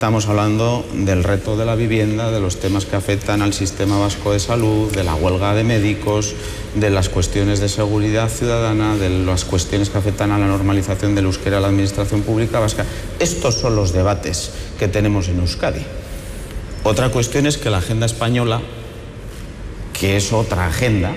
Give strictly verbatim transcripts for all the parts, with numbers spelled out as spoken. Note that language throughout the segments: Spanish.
Estamos hablando del reto de la vivienda, de los temas que afectan al sistema vasco de salud, de la huelga de médicos, de las cuestiones de seguridad ciudadana, de las cuestiones que afectan a la normalización del euskera a la administración pública vasca. Estos son los debates que tenemos en Euskadi. Otra cuestión es que la agenda española, que es otra agenda,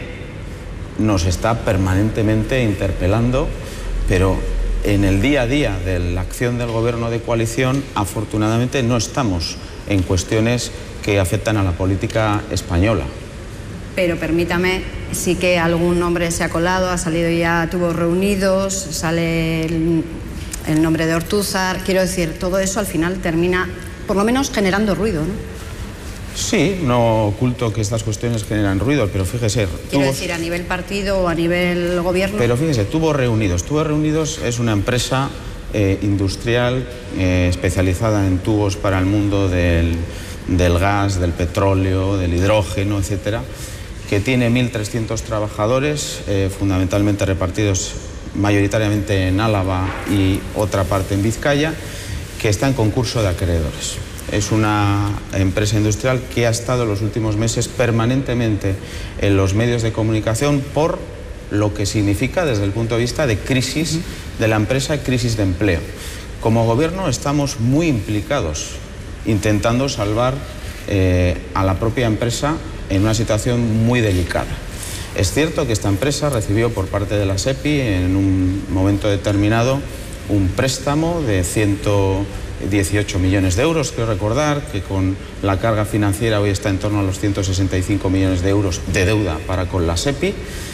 nos está permanentemente interpelando, pero en el día a día de la acción del gobierno de coalición, afortunadamente no estamos en cuestiones que afectan a la política española. Pero permítame, sí que algún nombre se ha colado, ha salido ya tubos reunidos, sale el, el nombre de Ortúzar. Quiero decir, todo eso al final termina, por lo menos, generando ruido, ¿no? Sí, no oculto que estas cuestiones generan ruido, pero fíjese... Quiero decir, a nivel partido o a nivel gobierno... Pero fíjese, Tubos Reunidos. Tubos Reunidos es una empresa eh, industrial eh, especializada en tubos para el mundo del, del gas, del petróleo, del hidrógeno, etcétera, que tiene mil trescientos trabajadores, eh, fundamentalmente repartidos mayoritariamente en Álava y otra parte en Vizcaya, que está en concurso de acreedores. Es una empresa industrial que ha estado en los últimos meses permanentemente en los medios de comunicación por lo que significa desde el punto de vista de crisis de la empresa, crisis de empleo. Como gobierno estamos muy implicados intentando salvar eh, a la propia empresa en una situación muy delicada. Es cierto que esta empresa recibió por parte de la SEPI en un momento determinado un préstamo de ciento dieciocho millones de euros, quiero recordar que con la carga financiera hoy está en torno a los ciento sesenta y cinco millones de euros de deuda para con la SEPI,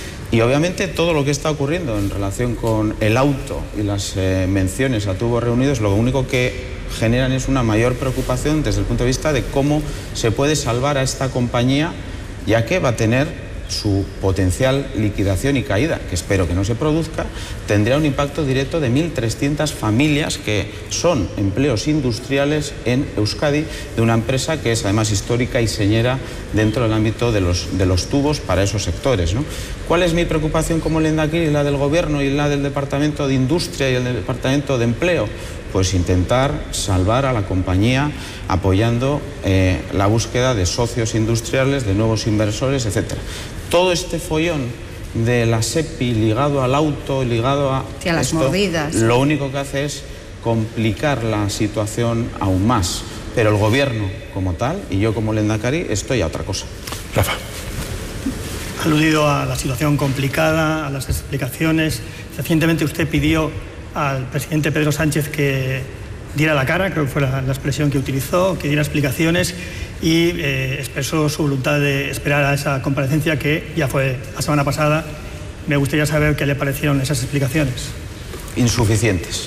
y obviamente todo lo que está ocurriendo en relación con el auto y las eh, menciones a Tubos Reunidos lo único que generan es una mayor preocupación desde el punto de vista de cómo se puede salvar a esta compañía, ya que va a tener su potencial liquidación y caída, que espero que no se produzca, tendría un impacto directo de mil trescientas familias que son empleos industriales en Euskadi, de una empresa que es además histórica y señera dentro del ámbito de los, de los tubos para esos sectores, ¿no? ¿Cuál es mi preocupación como lehendakari, la del Gobierno y la del Departamento de Industria y el del Departamento de Empleo? Pues intentar salvar a la compañía apoyando eh, la búsqueda de socios industriales, de nuevos inversores, etcétera. Todo este follón de la SEPI ligado al auto, ligado a, sí, a las esto, mordidas, lo único que hace es complicar la situación aún más. Pero el gobierno como tal y yo como lehendakari estoy a otra cosa. Rafa. Aludido a la situación complicada, a las explicaciones. Recientemente usted pidió al presidente Pedro Sánchez que diera la cara, creo que fue la, la expresión que utilizó, que diera explicaciones y eh, expresó su voluntad de esperar a esa comparecencia que ya fue la semana pasada. Me gustaría saber qué le parecieron esas explicaciones. Insuficientes.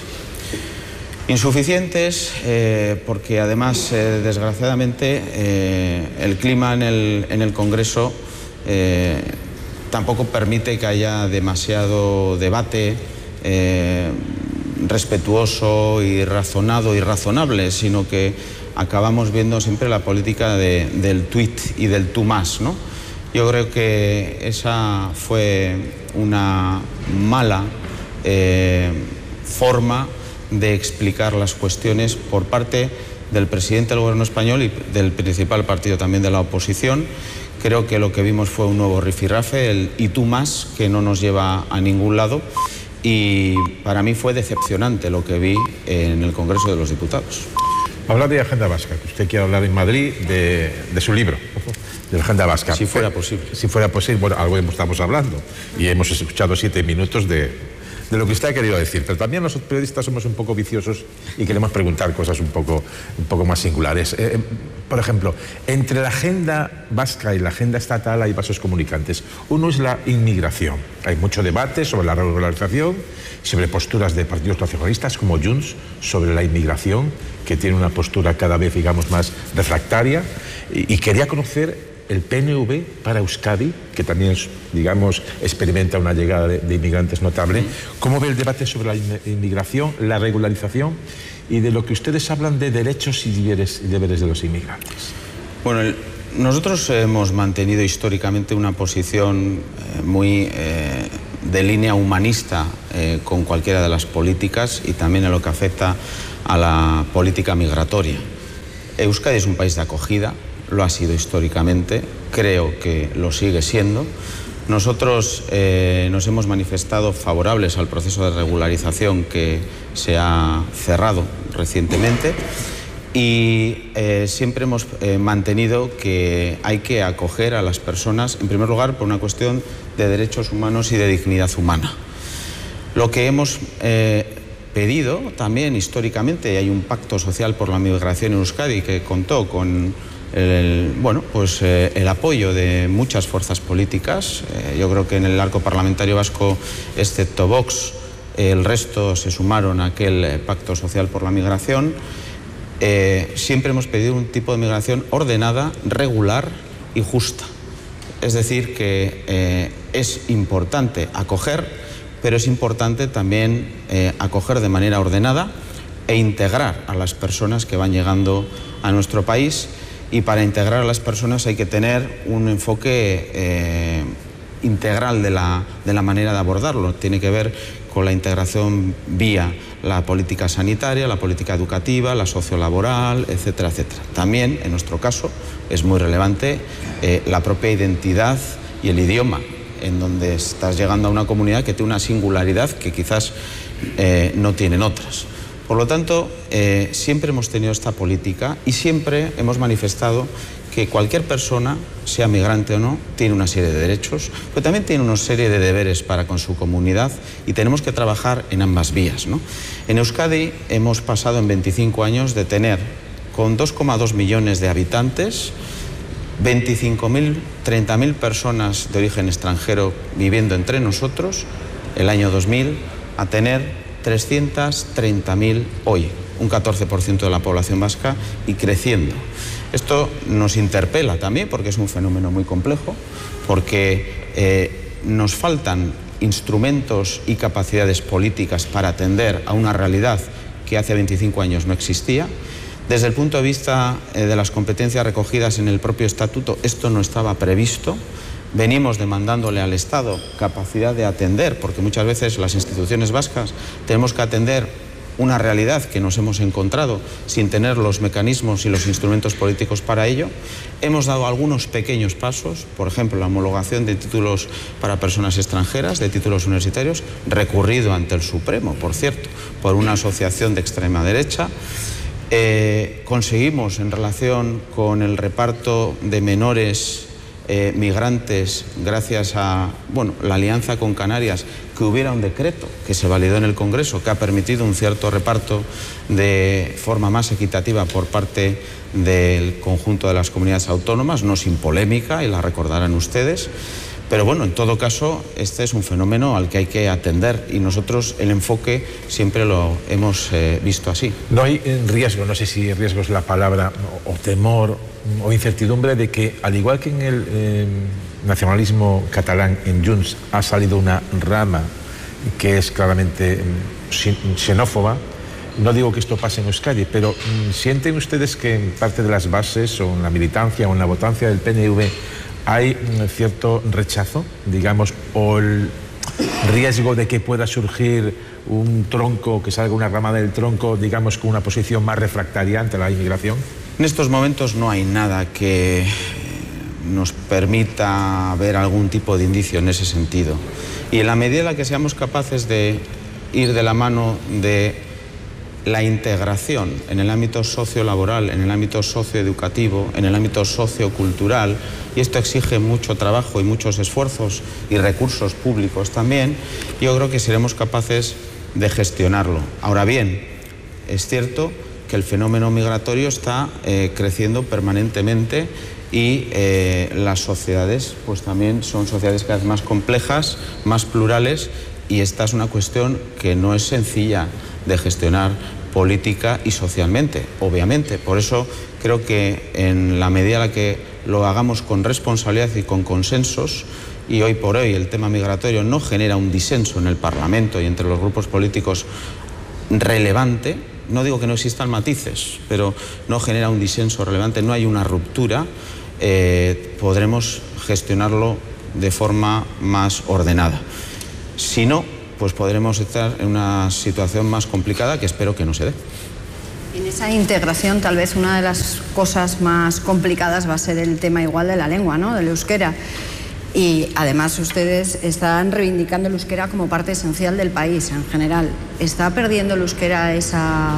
Insuficientes eh, porque además, eh, desgraciadamente, eh, el clima en el, en el Congreso eh, tampoco permite que haya demasiado debate eh, respetuoso y razonado y razonable, sino que acabamos viendo siempre la política de, del tuit y del tú más, ¿no? Yo creo que esa fue una mala eh, forma de explicar las cuestiones por parte del presidente del gobierno español y del principal partido también de la oposición. Creo que lo que vimos fue un nuevo rifirrafe, el y tú más, que no nos lleva a ningún lado, y para mí fue decepcionante lo que vi en el Congreso de los Diputados. Hablar de Agenda Vasca, que usted quiere hablar en Madrid de, de su libro, de la Agenda Vasca. Si fuera posible. Si fuera posible, bueno, algo estamos hablando y hemos escuchado siete minutos de, de lo que usted ha querido decir, pero también los periodistas somos un poco viciosos y queremos preguntar cosas un poco, un poco más singulares. Eh, por ejemplo, entre la agenda vasca y la agenda estatal hay vasos comunicantes. Uno es la inmigración. Hay mucho debate sobre la regularización, sobre posturas de partidos nacionalistas como Junts sobre la inmigración, que tiene una postura cada vez, digamos, más refractaria. Y, y quería conocer el P N V para Euskadi, que también, digamos, experimenta una llegada de, de inmigrantes notable. ¿Cómo ve el debate sobre la inmigración, la regularización y de lo que ustedes hablan de derechos y deberes, y deberes de los inmigrantes? Bueno, el, nosotros hemos mantenido históricamente una posición eh, muy eh, de línea humanista eh, con cualquiera de las políticas y también en lo que afecta a la política migratoria. Euskadi es un país de acogida, lo ha sido históricamente, creo que lo sigue siendo. Nosotros eh, nos hemos manifestado favorables al proceso de regularización que se ha cerrado recientemente y eh, siempre hemos eh, mantenido que hay que acoger a las personas, en primer lugar, por una cuestión de derechos humanos y de dignidad humana. Lo que hemos eh, pedido también históricamente, y hay un pacto social por la migración en Euskadi que contó con El, bueno, pues, eh, el apoyo de muchas fuerzas políticas. Eh, yo creo que en el arco parlamentario vasco, excepto Vox, eh, el resto se sumaron a aquel eh, pacto social por la migración. Eh, siempre hemos pedido un tipo de migración ordenada, regular y justa. Es decir, que eh, es importante acoger, pero es importante también eh, acoger de manera ordenada e integrar a las personas que van llegando a nuestro país. Y para integrar a las personas hay que tener un enfoque eh, integral de la, de la manera de abordarlo. Tiene que ver con la integración vía la política sanitaria, la política educativa, la sociolaboral, etcétera, etcétera. También, en nuestro caso, es muy relevante eh, la propia identidad y el idioma, en donde estás llegando a una comunidad que tiene una singularidad que quizás eh, no tienen otras. Por lo tanto, eh, siempre hemos tenido esta política y siempre hemos manifestado que cualquier persona, sea migrante o no, tiene una serie de derechos, pero también tiene una serie de deberes para con su comunidad y tenemos que trabajar en ambas vías, ¿no? En Euskadi hemos pasado en veinticinco años de tener, con dos coma dos millones de habitantes, veinticinco mil, treinta mil personas de origen extranjero viviendo entre nosotros, el año dos mil, a tener trescientos treinta mil hoy, un catorce por ciento de la población vasca y creciendo. Esto nos interpela también porque es un fenómeno muy complejo, porque eh, nos faltan instrumentos y capacidades políticas para atender a una realidad que hace veinticinco años no existía. Desde el punto de vista eh, de las competencias recogidas en el propio estatuto, esto no estaba previsto. Venimos demandándole al Estado capacidad de atender, porque muchas veces las instituciones vascas tenemos que atender una realidad que nos hemos encontrado sin tener los mecanismos y los instrumentos políticos para ello. Hemos dado algunos pequeños pasos, por ejemplo, la homologación de títulos para personas extranjeras, de títulos universitarios, recurrido ante el Supremo, por cierto, por una asociación de extrema derecha. Eh, conseguimos, en relación con el reparto de menores Eh, migrantes, gracias a bueno, la alianza con Canarias, que hubiera un decreto que se validó en el Congreso, que ha permitido un cierto reparto de forma más equitativa por parte del conjunto de las comunidades autónomas, no sin polémica, y la recordarán ustedes. Pero bueno, en todo caso, este es un fenómeno al que hay que atender y nosotros el enfoque siempre lo hemos eh, visto así. No hay riesgo, no sé si riesgo es la palabra, o, o temor o incertidumbre de que, al igual que en el eh, nacionalismo catalán, en Junts, ha salido una rama que es claramente mm, xenófoba. No digo que esto pase en Euskadi, pero mm, ¿sienten ustedes que en parte de las bases o en la militancia o en la votancia del P N V hay un cierto rechazo, digamos, o el riesgo de que pueda surgir un tronco, que salga una rama del tronco, digamos, con una posición más refractaria ante la inmigración? En estos momentos no hay nada que nos permita ver algún tipo de indicio en ese sentido. Y en la medida en la que seamos capaces de ir de la mano de la integración en el ámbito sociolaboral, en el ámbito socioeducativo, en el ámbito sociocultural, y esto exige mucho trabajo y muchos esfuerzos y recursos públicos también, yo creo que seremos capaces de gestionarlo. Ahora bien, es cierto que el fenómeno migratorio está eh, creciendo permanentemente y eh, las sociedades pues también son sociedades cada vez más complejas, más plurales, y esta es una cuestión que no es sencilla de gestionar política y socialmente, obviamente. Por eso creo que en la medida en la que lo hagamos con responsabilidad y con consensos, y hoy por hoy el tema migratorio no genera un disenso en el Parlamento y entre los grupos políticos relevante, no digo que no existan matices, pero no genera un disenso relevante, no hay una ruptura, eh, podremos gestionarlo de forma más ordenada. Si no, pues podremos estar en una situación más complicada que espero que no se dé. En esa integración, tal vez una de las cosas más complicadas va a ser el tema igual de la lengua, ¿no? Del euskera. Y además ustedes están reivindicando el euskera como parte esencial del país en general. ¿Está perdiendo el euskera esa,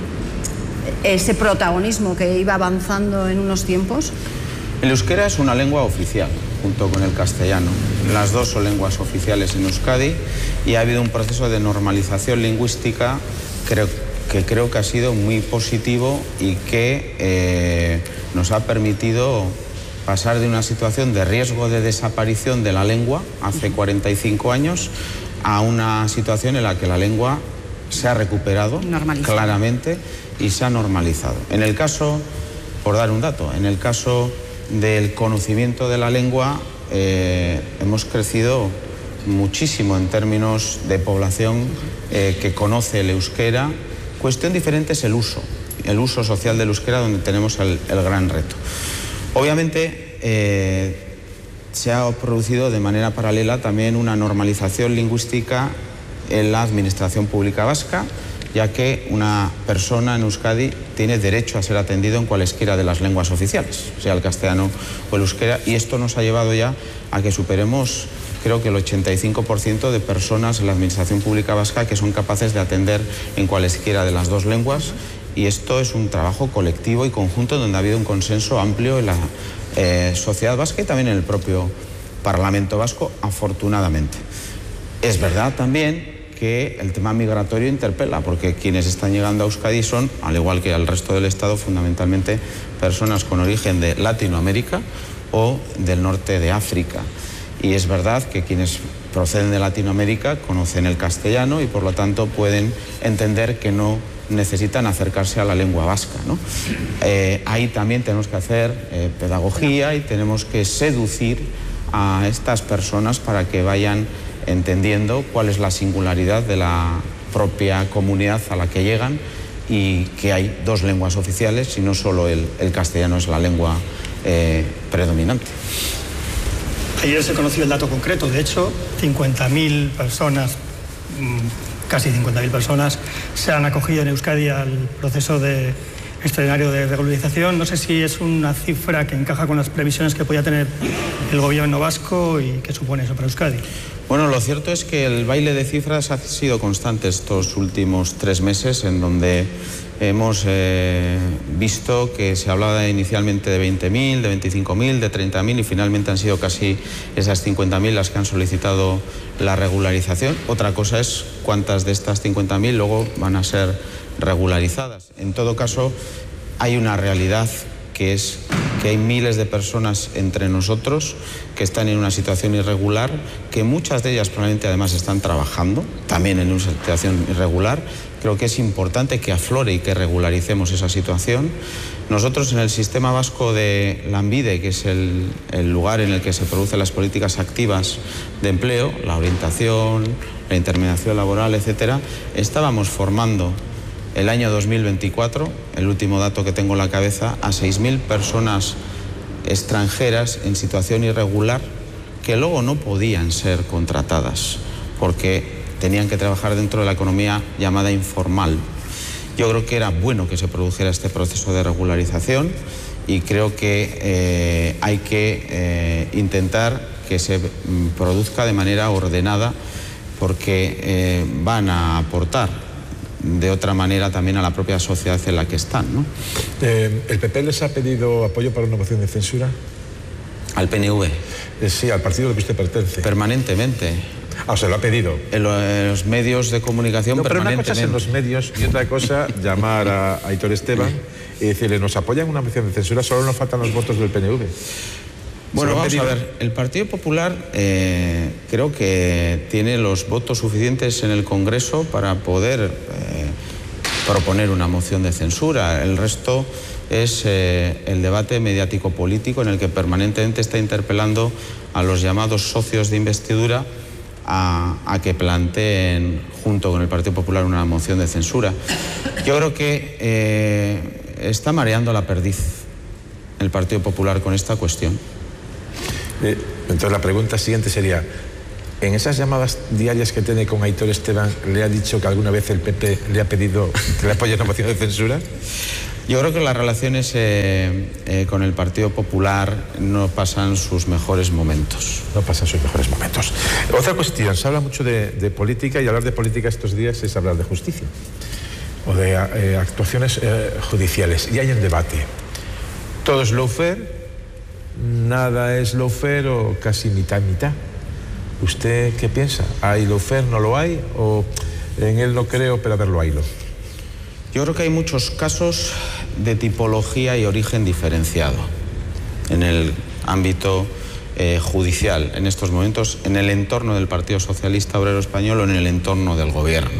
ese protagonismo que iba avanzando en unos tiempos? El euskera es una lengua oficial, junto con el castellano. Las dos son lenguas oficiales en Euskadi y ha habido un proceso de normalización lingüística creo, que creo que ha sido muy positivo y que eh, nos ha permitido pasar de una situación de riesgo de desaparición de la lengua hace cuarenta y cinco años a una situación en la que la lengua se ha recuperado claramente y se ha normalizado. En el caso, por dar un dato, en el caso del conocimiento de la lengua eh, hemos crecido muchísimo en términos de población eh, que conoce el euskera. Cuestión diferente es el uso, el uso social del euskera, donde tenemos el, el gran reto. Obviamente eh, se ha producido de manera paralela también una normalización lingüística en la administración pública vasca, ya que una persona en Euskadi tiene derecho a ser atendido en cualesquiera de las lenguas oficiales, sea el castellano o el euskera, y esto nos ha llevado ya a que superemos, creo que el ochenta y cinco por ciento de personas en la administración pública vasca que son capaces de atender en cualesquiera de las dos lenguas. Y esto es un trabajo colectivo y conjunto donde ha habido un consenso amplio en la eh, sociedad vasca y también en el propio Parlamento vasco, afortunadamente. Es verdad también que el tema migratorio interpela, porque quienes están llegando a Euskadi son, al igual que al resto del Estado, fundamentalmente personas con origen de Latinoamérica o del norte de África. Y es verdad que quienes proceden de Latinoamérica conocen el castellano y por lo tanto pueden entender que no necesitan acercarse a la lengua vasca, ¿no? Eh, ahí también tenemos que hacer eh, pedagogía y tenemos que seducir a estas personas para que vayan entendiendo cuál es la singularidad de la propia comunidad a la que llegan y que hay dos lenguas oficiales y no solo el, el castellano es la lengua eh, predominante. Ayer se conoció el dato concreto, de hecho, cincuenta mil personas, casi cincuenta mil personas, se han acogido en Euskadi al proceso de extraordinario de regularización. No sé si es una cifra que encaja con las previsiones que podía tener el gobierno vasco y qué supone eso para Euskadi. Bueno, lo cierto es que el baile de cifras ha sido constante estos últimos tres meses, en donde hemos eh, visto que se hablaba inicialmente de veinte mil, de veinticinco mil, de treinta mil y finalmente han sido casi esas cincuenta mil las que han solicitado la regularización. Otra cosa es cuántas de estas cincuenta mil luego van a ser regularizadas. En todo caso, hay una realidad que es que hay miles de personas entre nosotros que están en una situación irregular, que muchas de ellas probablemente además están trabajando también en una situación irregular. Creo que es importante que aflore y que regularicemos esa situación. Nosotros en el sistema vasco de Lanbide, que es el, el lugar en el que se producen las políticas activas de empleo, la orientación, la intermediación laboral, etcétera, estábamos formando el año dos mil veinticuatro, el último dato que tengo en la cabeza, a seis mil personas extranjeras en situación irregular que luego no podían ser contratadas porque tenían que trabajar dentro de la economía llamada informal. Yo creo que era bueno que se produjera este proceso de regularización y creo que eh, hay que eh, intentar que se produzca de manera ordenada porque eh, van a aportar de otra manera también a la propia sociedad en la que están, ¿no? Eh, ¿El P P les ha pedido apoyo para una moción de censura? ¿Al P N V? Eh, sí, al partido al que usted pertenece. Permanentemente. Ah, o sea, lo ha pedido. En, lo, en los medios de comunicación, no, pero permanentemente. Una cosa es en los medios y otra cosa llamar a, a Aitor Esteban y decirle, nos apoyan una moción de censura, solo nos faltan los votos del P N V. Bueno, vamos a ver, el Partido Popular eh, creo que tiene los votos suficientes en el Congreso para poder eh, proponer una moción de censura. El resto es eh, el debate mediático-político en el que permanentemente está interpelando a los llamados socios de investidura a, a que planteen junto con el Partido Popular una moción de censura. Yo creo que eh, está mareando la perdiz el Partido Popular con esta cuestión. Eh, entonces la pregunta siguiente sería, En esas llamadas diarias que tiene con Aitor Esteban, ¿le ha dicho que alguna vez el P P le ha pedido que le apoye una moción de censura? Yo creo que las relaciones eh, eh, con el Partido Popular no pasan sus mejores momentos. No pasan sus mejores momentos. Otra cuestión, se habla mucho de, de política, y hablar de política estos días es hablar de justicia o de eh, actuaciones eh, judiciales. Y hay un debate. ¿Todo es lawfare? ¿Nada es lawfare o casi mitad mitad? ¿Usted qué piensa? ¿Hay lawfare, no lo hay? ¿O en él no creo, pero a verlo haylo? Yo creo que hay muchos casos de tipología y origen diferenciado en el ámbito eh, judicial en estos momentos, en el entorno del Partido Socialista Obrero Español o en el entorno del Gobierno.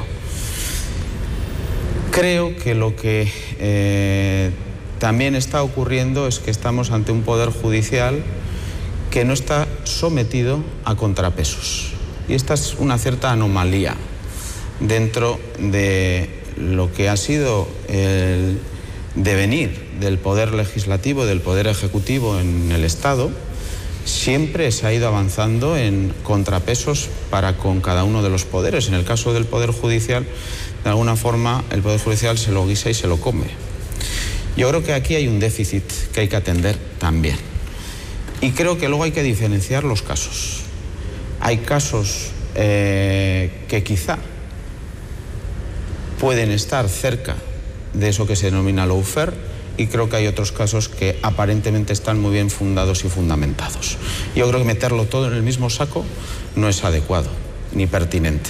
Creo que lo que eh, también está ocurriendo es que estamos ante un poder judicial que no está sometido a contrapesos. Y esta es una cierta anomalía dentro de lo que ha sido el devenir del poder legislativo, del poder ejecutivo en el Estado. Siempre se ha ido avanzando en contrapesos para con cada uno de los poderes. En el caso del Poder Judicial, de alguna forma, el Poder Judicial se lo guisa y se lo come. Yo creo que aquí hay un déficit que hay que atender también. Y creo que luego hay que diferenciar los casos. Hay casos eh, que quizá pueden estar cerca de eso que se denomina lawfare, y creo que hay otros casos que aparentemente están muy bien fundados y fundamentados. Yo creo que meterlo todo en el mismo saco no es adecuado ni pertinente.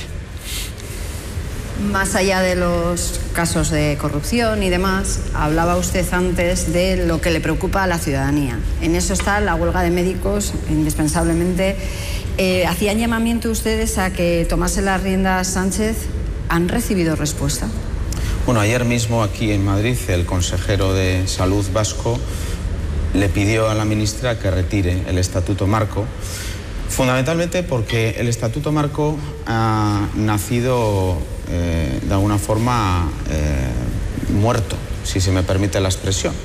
Más allá de los casos de corrupción y demás, hablaba usted antes de lo que le preocupa a la ciudadanía. En eso está la huelga de médicos, indispensablemente. Eh, ¿Hacían llamamiento ustedes a que tomase las riendas Sánchez? ¿Han recibido respuesta? Bueno, ayer mismo aquí en Madrid el consejero de Salud vasco le pidió a la ministra que retire el Estatuto Marco, fundamentalmente porque el Estatuto Marco ha nacido eh, de alguna forma eh, muerto, si se me permite la expresión.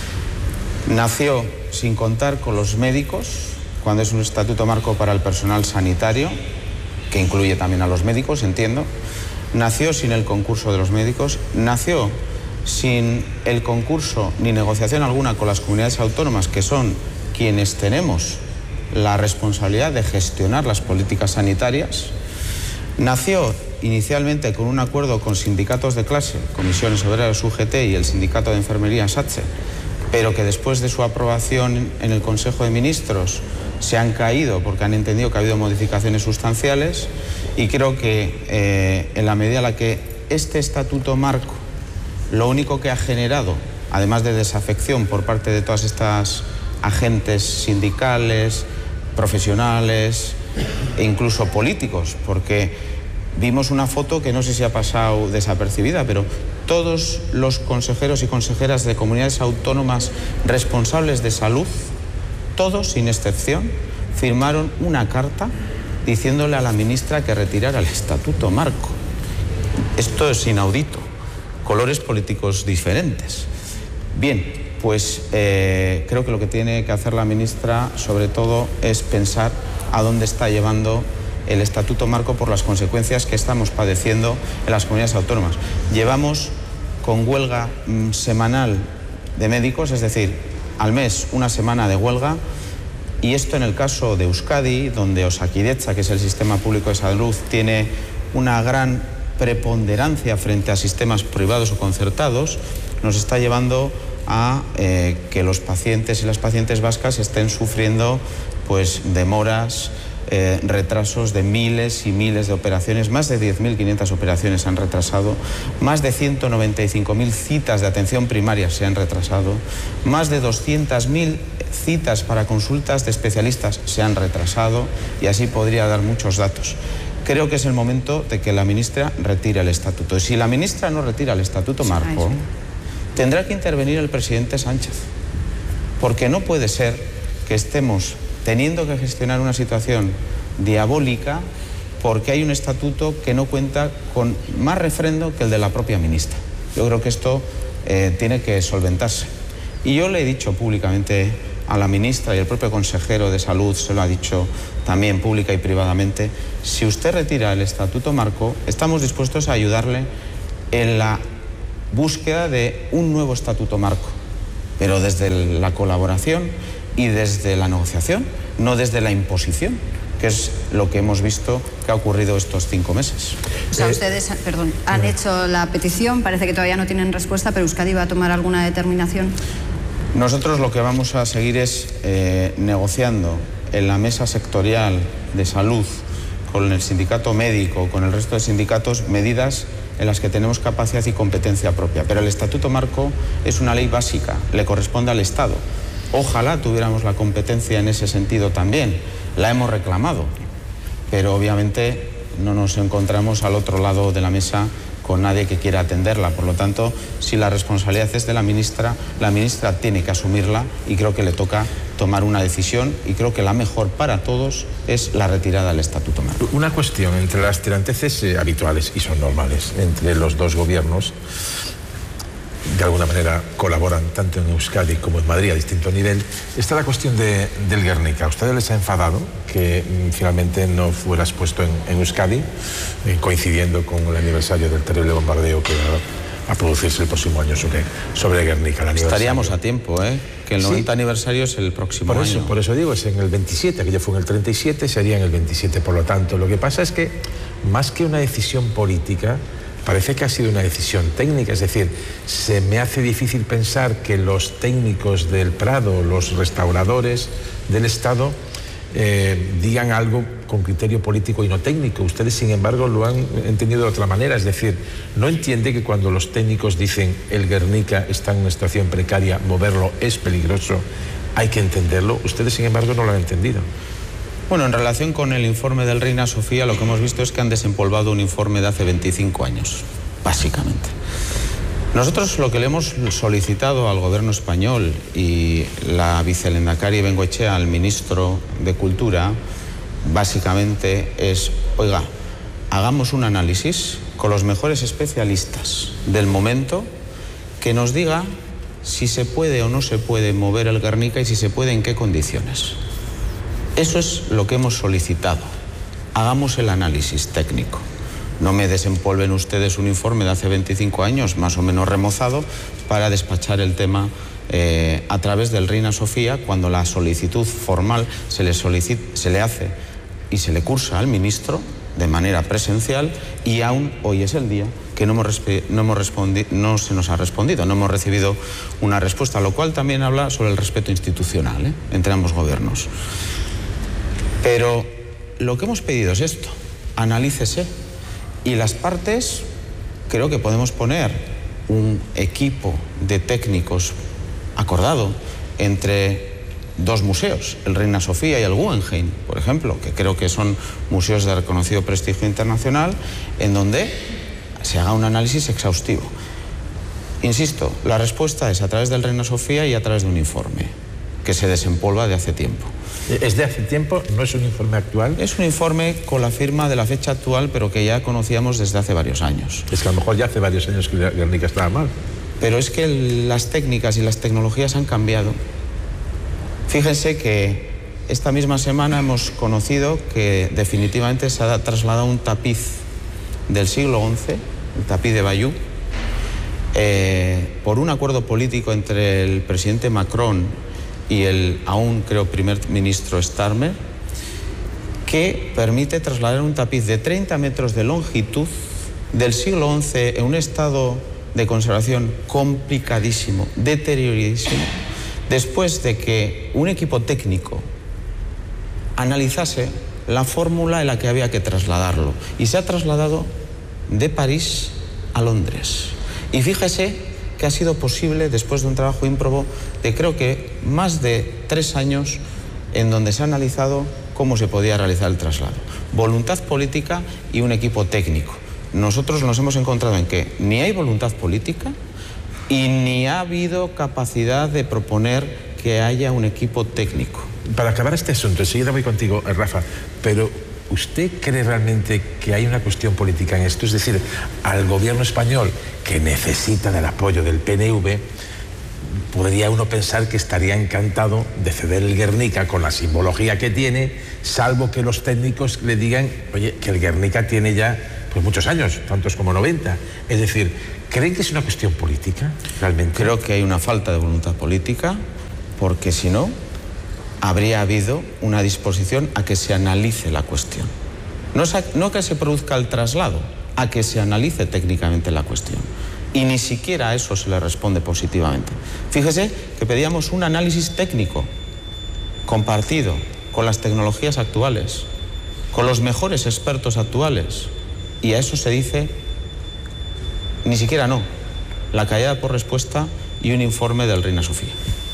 Nació sin contar con los médicos, cuando es un Estatuto Marco para el personal sanitario, que incluye también a los médicos, entiendo. Nació sin el concurso de los médicos, nació sin el concurso ni negociación alguna con las comunidades autónomas, que son quienes tenemos la responsabilidad de gestionar las políticas sanitarias. Nació inicialmente con un acuerdo con sindicatos de clase, Comisiones Obreras U G T y el Sindicato de Enfermería SATSE, pero que después de su aprobación en el Consejo de Ministros se han caído porque han entendido que ha habido modificaciones sustanciales. Y creo que eh, en la medida en la que este Estatuto Marco lo único que ha generado, además de desafección por parte de todas estas agentes sindicales, profesionales e incluso políticos, porque vimos una foto que no sé si ha pasado desapercibida, pero todos los consejeros y consejeras de comunidades autónomas responsables de salud, todos sin excepción, firmaron una carta diciéndole a la ministra que retirara el Estatuto Marco. Esto es inaudito, colores políticos diferentes. Bien, pues eh, creo que lo que tiene que hacer la ministra sobre todo es pensar a dónde está llevando el Estatuto Marco por las consecuencias que estamos padeciendo en las comunidades autónomas. Llevamos con huelga mm, semanal de médicos, es decir, al mes una semana de huelga. Y esto en el caso de Euskadi, donde Osakidetza, que es el sistema público de salud, tiene una gran preponderancia frente a sistemas privados o concertados, nos está llevando a eh, que los pacientes y las pacientes vascas estén sufriendo pues, demoras, eh, retrasos de miles y miles de operaciones. Más de diez mil quinientas operaciones se han retrasado, más de ciento noventa y cinco mil citas de atención primaria se han retrasado, más de doscientas mil citas para consultas de especialistas se han retrasado, y así podría dar muchos datos. Creo que es el momento de que la ministra retire el estatuto. Y si la ministra no retira el Estatuto Marco, tendrá que intervenir el presidente Sánchez, porque no puede ser que estemos teniendo que gestionar una situación diabólica porque hay un estatuto que no cuenta con más refrendo que el de la propia ministra. Yo creo que esto eh, tiene que solventarse. Y yo le he dicho públicamente a la ministra y el propio consejero de Salud se lo ha dicho también pública y privadamente, si usted retira el Estatuto Marco, estamos dispuestos a ayudarle en la búsqueda de un nuevo Estatuto Marco, pero desde la colaboración y desde la negociación, no desde la imposición, que es lo que hemos visto que ha ocurrido estos cinco meses. O sea, ustedes, perdón, han hecho la petición, parece que todavía no tienen respuesta, pero Euskadi va a tomar alguna determinación. Nosotros lo que vamos a seguir es eh, negociando en la mesa sectorial de salud con el sindicato médico, con el resto de sindicatos, medidas en las que tenemos capacidad y competencia propia. Pero el Estatuto Marco es una ley básica, le corresponde al Estado. Ojalá tuviéramos la competencia en ese sentido también. La hemos reclamado, pero obviamente no nos encontramos al otro lado de la mesa con nadie que quiera atenderla. Por lo tanto, si la responsabilidad es de la ministra, la ministra tiene que asumirla y creo que le toca tomar una decisión y creo que la mejor para todos es la retirada del Estatuto Marco. Una cuestión, entre las tiranteces eh, habituales, y son normales, entre los dos gobiernos, de alguna manera colaboran tanto en Euskadi como en Madrid a distinto nivel, está la cuestión de, del Guernica. ¿A ustedes les ha enfadado que mm, finalmente no fuera expuesto en, en Euskadi, eh, coincidiendo con el aniversario del terrible bombardeo que va a producirse el próximo año sobre, sobre Guernica? El Estaríamos a tiempo, ¿eh? Que el noventa sí. aniversario es el próximo por eso, año. Por eso digo, es en el veintisiete, aquello fue en el treinta y siete, sería en el veintisiete. Por lo tanto, lo que pasa es que, más que una decisión política, parece que ha sido una decisión técnica. Es decir, se me hace difícil pensar que los técnicos del Prado, los restauradores del Estado, eh, digan algo con criterio político y no técnico. Ustedes, sin embargo, lo han entendido de otra manera. Es decir, no entiende que cuando los técnicos dicen el Guernica está en una situación precaria, moverlo es peligroso, hay que entenderlo. Ustedes, sin embargo, no lo han entendido. Bueno, en relación con el informe del Reina Sofía, lo que hemos visto es que han desempolvado un informe de hace veinticinco años, básicamente. Nosotros lo que le hemos solicitado al gobierno español y la vicelendakari Bengoechea al ministro de Cultura, básicamente es, oiga, hagamos un análisis con los mejores especialistas del momento que nos diga si se puede o no se puede mover el Guernica y si se puede, en qué condiciones. Eso es lo que hemos solicitado. Hagamos el análisis técnico. No me desempolven ustedes un informe de hace veinticinco años, más o menos remozado, para despachar el tema eh, a través del Reina Sofía, cuando la solicitud formal se le, solicita, se le hace y se le cursa al ministro de manera presencial, y aún hoy es el día que no, hemos no, hemos respondi no se nos ha respondido, no hemos recibido una respuesta, lo cual también habla sobre el respeto institucional ¿eh? entre ambos gobiernos. Pero lo que hemos pedido es esto, analícese, y las partes, creo que podemos poner un equipo de técnicos acordado entre dos museos, el Reina Sofía y el Guggenheim, por ejemplo, que creo que son museos de reconocido prestigio internacional, en donde se haga un análisis exhaustivo. Insisto, la respuesta es a través del Reina Sofía y a través de un informe que se desempolva de hace tiempo. ¿Es de hace tiempo? ¿No es un informe actual? Es un informe con la firma de la fecha actual, pero que ya conocíamos desde hace varios años. Es que a lo mejor ya hace varios años que Guernica estaba mal. Pero es que las técnicas y las tecnologías han cambiado. Fíjense que esta misma semana hemos conocido que definitivamente se ha trasladado un tapiz del siglo once, el tapiz de Bayeux, eh, por un acuerdo político entre el presidente Macron y el aún, creo, primer ministro Starmer, que permite trasladar un tapiz de treinta metros de longitud del siglo once en un estado de conservación complicadísimo, deterioradísimo, después de que un equipo técnico analizase la fórmula en la que había que trasladarlo. Y se ha trasladado de París a Londres. Y fíjese que ha sido posible después de un trabajo ímprobo de creo que más de tres años en donde se ha analizado cómo se podía realizar el traslado. Voluntad política y un equipo técnico. Nosotros nos hemos encontrado en que ni hay voluntad política y ni ha habido capacidad de proponer que haya un equipo técnico. Para acabar este asunto, enseguida voy contigo, Rafa, pero ¿usted cree realmente que hay una cuestión política en esto? Es decir, al gobierno español, que necesita del apoyo del P N V, podría uno pensar que estaría encantado de ceder el Guernica con la simbología que tiene, salvo que los técnicos le digan, oye, que el Guernica tiene ya pues muchos años, tantos como noventa. Es decir, ¿creen que es una cuestión política realmente? Creo que hay una falta de voluntad política, porque si no, habría habido una disposición a que se analice la cuestión. No, no que se produzca el traslado, a que se analice técnicamente la cuestión. Y ni siquiera a eso se le responde positivamente. Fíjese que pedíamos un análisis técnico compartido con las tecnologías actuales, con los mejores expertos actuales, y a eso se dice ni siquiera no, la callada por respuesta y un informe del Reina Sofía.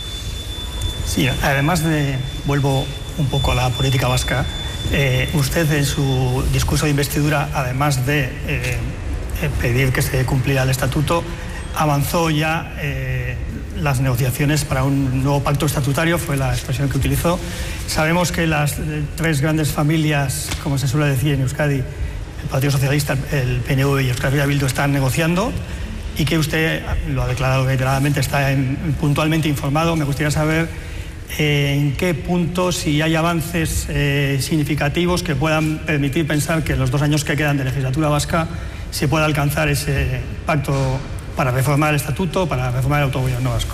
Sí, además de, vuelvo un poco a la política vasca, eh, usted en su discurso de investidura, además de eh, pedir que se cumpliera el estatuto, avanzó ya eh, las negociaciones para un nuevo pacto estatutario, fue la expresión que utilizó. Sabemos que las eh, tres grandes familias, como se suele decir en Euskadi, el Partido Socialista, el P N V y Euskal Herria Bildu, están negociando, y que usted lo ha declarado reiteradamente, está en, puntualmente informado. Me gustaría saber eh, en qué punto, si hay avances eh, significativos que puedan permitir pensar que en los dos años que quedan de legislatura vasca se pueda alcanzar ese pacto para reformar el estatuto, para reformar el autogobierno vasco.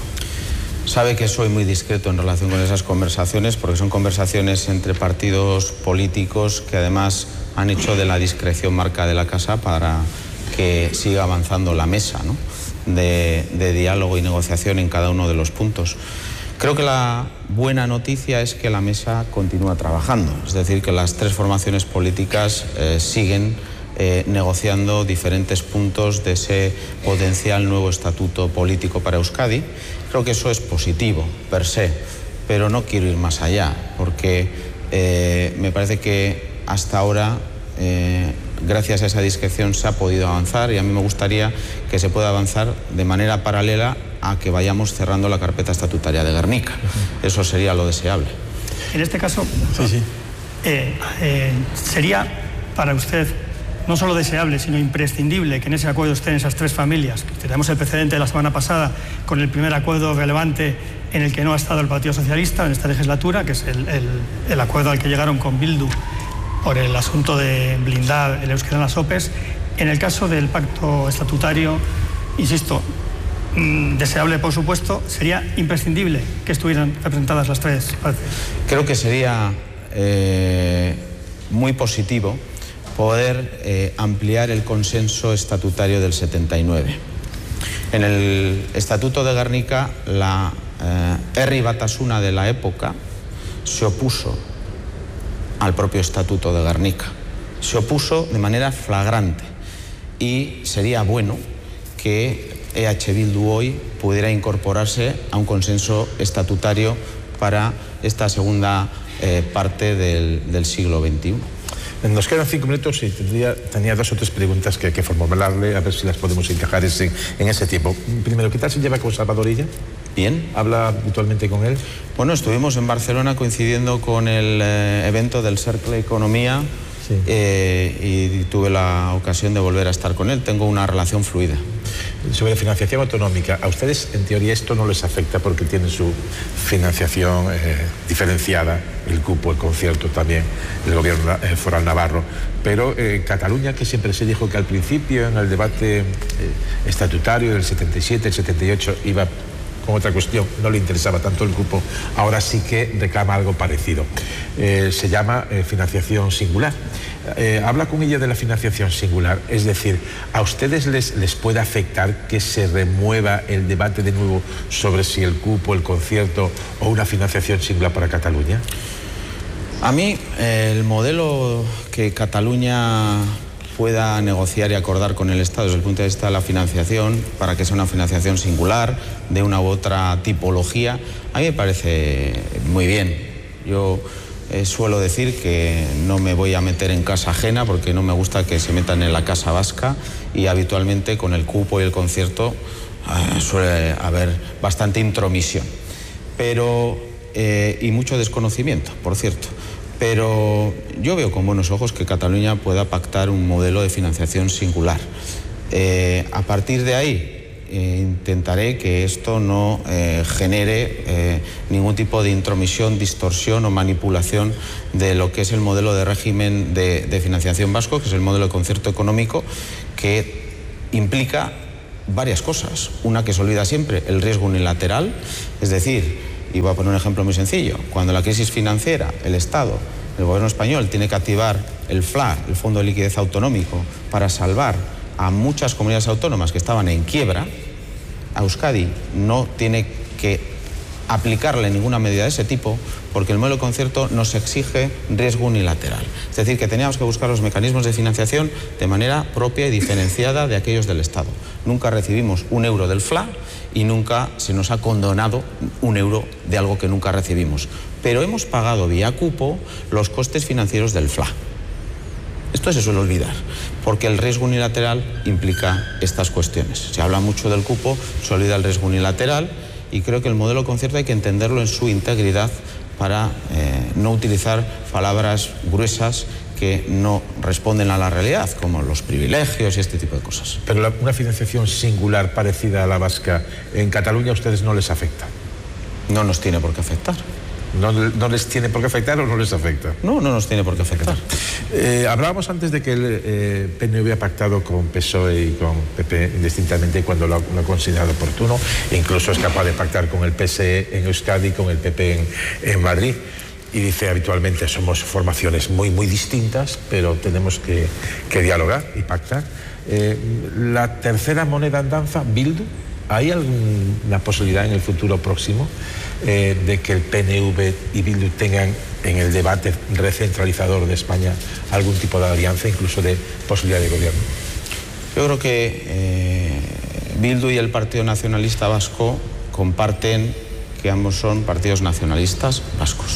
Sabe que soy muy discreto en relación con esas conversaciones, porque son conversaciones entre partidos políticos que además han hecho de la discreción marca de la casa para que siga avanzando la mesa, ¿no?, de, de diálogo y negociación en cada uno de los puntos. Creo que la buena noticia es que la mesa continúa trabajando, es decir, que las tres formaciones políticas eh, siguen eh, negociando diferentes puntos de ese potencial nuevo estatuto político para Euskadi. Creo que eso es positivo, per se, pero no quiero ir más allá, porque eh, me parece que hasta ahora, eh, gracias a esa discreción, se ha podido avanzar, y a mí me gustaría que se pueda avanzar de manera paralela a que vayamos cerrando la carpeta estatutaria de Guernica. Uh-huh. Eso sería lo deseable. En este caso, sí, sí. Eh, eh, sería para usted no solo deseable, sino imprescindible que en ese acuerdo estén esas tres familias. Tenemos el precedente de la semana pasada con el primer acuerdo relevante en el que no ha estado el Partido Socialista en esta legislatura, que es el, el, el acuerdo al que llegaron con Bildu por el asunto de blindar el euskera en las OPEs. En el caso del pacto estatutario, insisto, mmm, deseable por supuesto, sería imprescindible que estuvieran representadas las tres partes. Creo que sería eh, muy positivo poder eh, ampliar el consenso estatutario del setenta y nueve. En el Estatuto de Guernica, la eh, Herri Batasuna de la época se opuso al propio Estatuto de Guernica. Se opuso de manera flagrante, y sería bueno que E H Bildu hoy pudiera incorporarse a un consenso estatutario para esta segunda eh, parte del, del siglo veintiuno. Nos quedan cinco minutos y tendría, tenía dos o tres preguntas que, que formularle, a ver si las podemos encajar ese, en ese tiempo. Primero, ¿qué tal se lleva con Salvador Illa? Bien. ¿Habla habitualmente con él? Bueno, estuvimos en Barcelona coincidiendo con el eh, evento del Cercle Economía, sí. eh, y tuve la ocasión de volver a estar con él. Tengo una relación fluida. Sobre financiación autonómica, a ustedes en teoría esto no les afecta porque tienen su financiación eh, diferenciada, el cupo, el concierto también, el gobierno eh, foral navarro, pero eh, Cataluña, que siempre se dijo que al principio en el debate eh, estatutario del setenta y siete, el setenta y ocho iba con otra cuestión, no le interesaba tanto el cupo, ahora sí que reclama algo parecido. Eh, se llama eh, financiación singular. Eh, habla con ella de la financiación singular, es decir, ¿a ustedes les, les puede afectar que se remueva el debate de nuevo sobre si el cupo, el concierto o una financiación singular para Cataluña? A mí, eh, el modelo que Cataluña pueda negociar y acordar con el Estado desde el punto de vista de la financiación, para que sea una financiación singular, de una u otra tipología, a mí me parece muy bien. Yo eh, suelo decir que no me voy a meter en casa ajena, porque no me gusta que se metan en la casa vasca, y habitualmente con el cupo y el concierto eh, suele haber bastante intromisión, pero, eh, y mucho desconocimiento, por cierto. Pero yo veo con buenos ojos que Cataluña pueda pactar un modelo de financiación singular. Eh, a partir de ahí, eh, intentaré que esto no eh, genere eh, ningún tipo de intromisión, distorsión o manipulación de lo que es el modelo de régimen de, de financiación vasco, que es el modelo de concierto económico, que implica varias cosas. Una que se olvida siempre, el riesgo unilateral, es decir, y voy a poner un ejemplo muy sencillo, cuando la crisis financiera, el Estado, el gobierno español tiene que activar el F L A, el Fondo de Liquidez Autonómico, para salvar a muchas comunidades autónomas que estaban en quiebra, a Euskadi no tiene que aplicarle ninguna medida de ese tipo porque el modelo de concierto nos exige riesgo unilateral. Es decir, que teníamos que buscar los mecanismos de financiación de manera propia y diferenciada de aquellos del Estado. Nunca recibimos un euro del F L A y nunca se nos ha condonado un euro de algo que nunca recibimos. Pero hemos pagado vía cupo los costes financieros del F L A. Esto se suele olvidar, porque el riesgo unilateral implica estas cuestiones. Se habla mucho del cupo, se olvida el riesgo unilateral, y creo que el modelo concierto hay que entenderlo en su integridad para eh, no utilizar palabras gruesas que no responden a la realidad, como los privilegios y este tipo de cosas. Pero la, una financiación singular parecida a la vasca en Cataluña a ustedes no les afecta. No nos tiene por qué afectar. ¿No, ¿No les tiene por qué afectar o no les afecta? No, no nos tiene por qué afectar. Eh, hablábamos antes de que el eh, P N V ha pactado con P S O E y con P P indistintamente cuando lo ha, lo ha considerado oportuno. E incluso es capaz de pactar con el P S E en Euskadi y con el P P en, en Madrid. Y dice habitualmente somos formaciones muy, muy distintas, pero tenemos que, que dialogar y pactar. Eh, la tercera moneda en danza, Bildu, ¿hay alguna posibilidad en el futuro próximo eh, de que el P N V y Bildu tengan en el debate recentralizador de España algún tipo de alianza, incluso de posibilidad de gobierno? Yo creo que eh, Bildu y el Partido Nacionalista Vasco comparten que ambos son partidos nacionalistas vascos,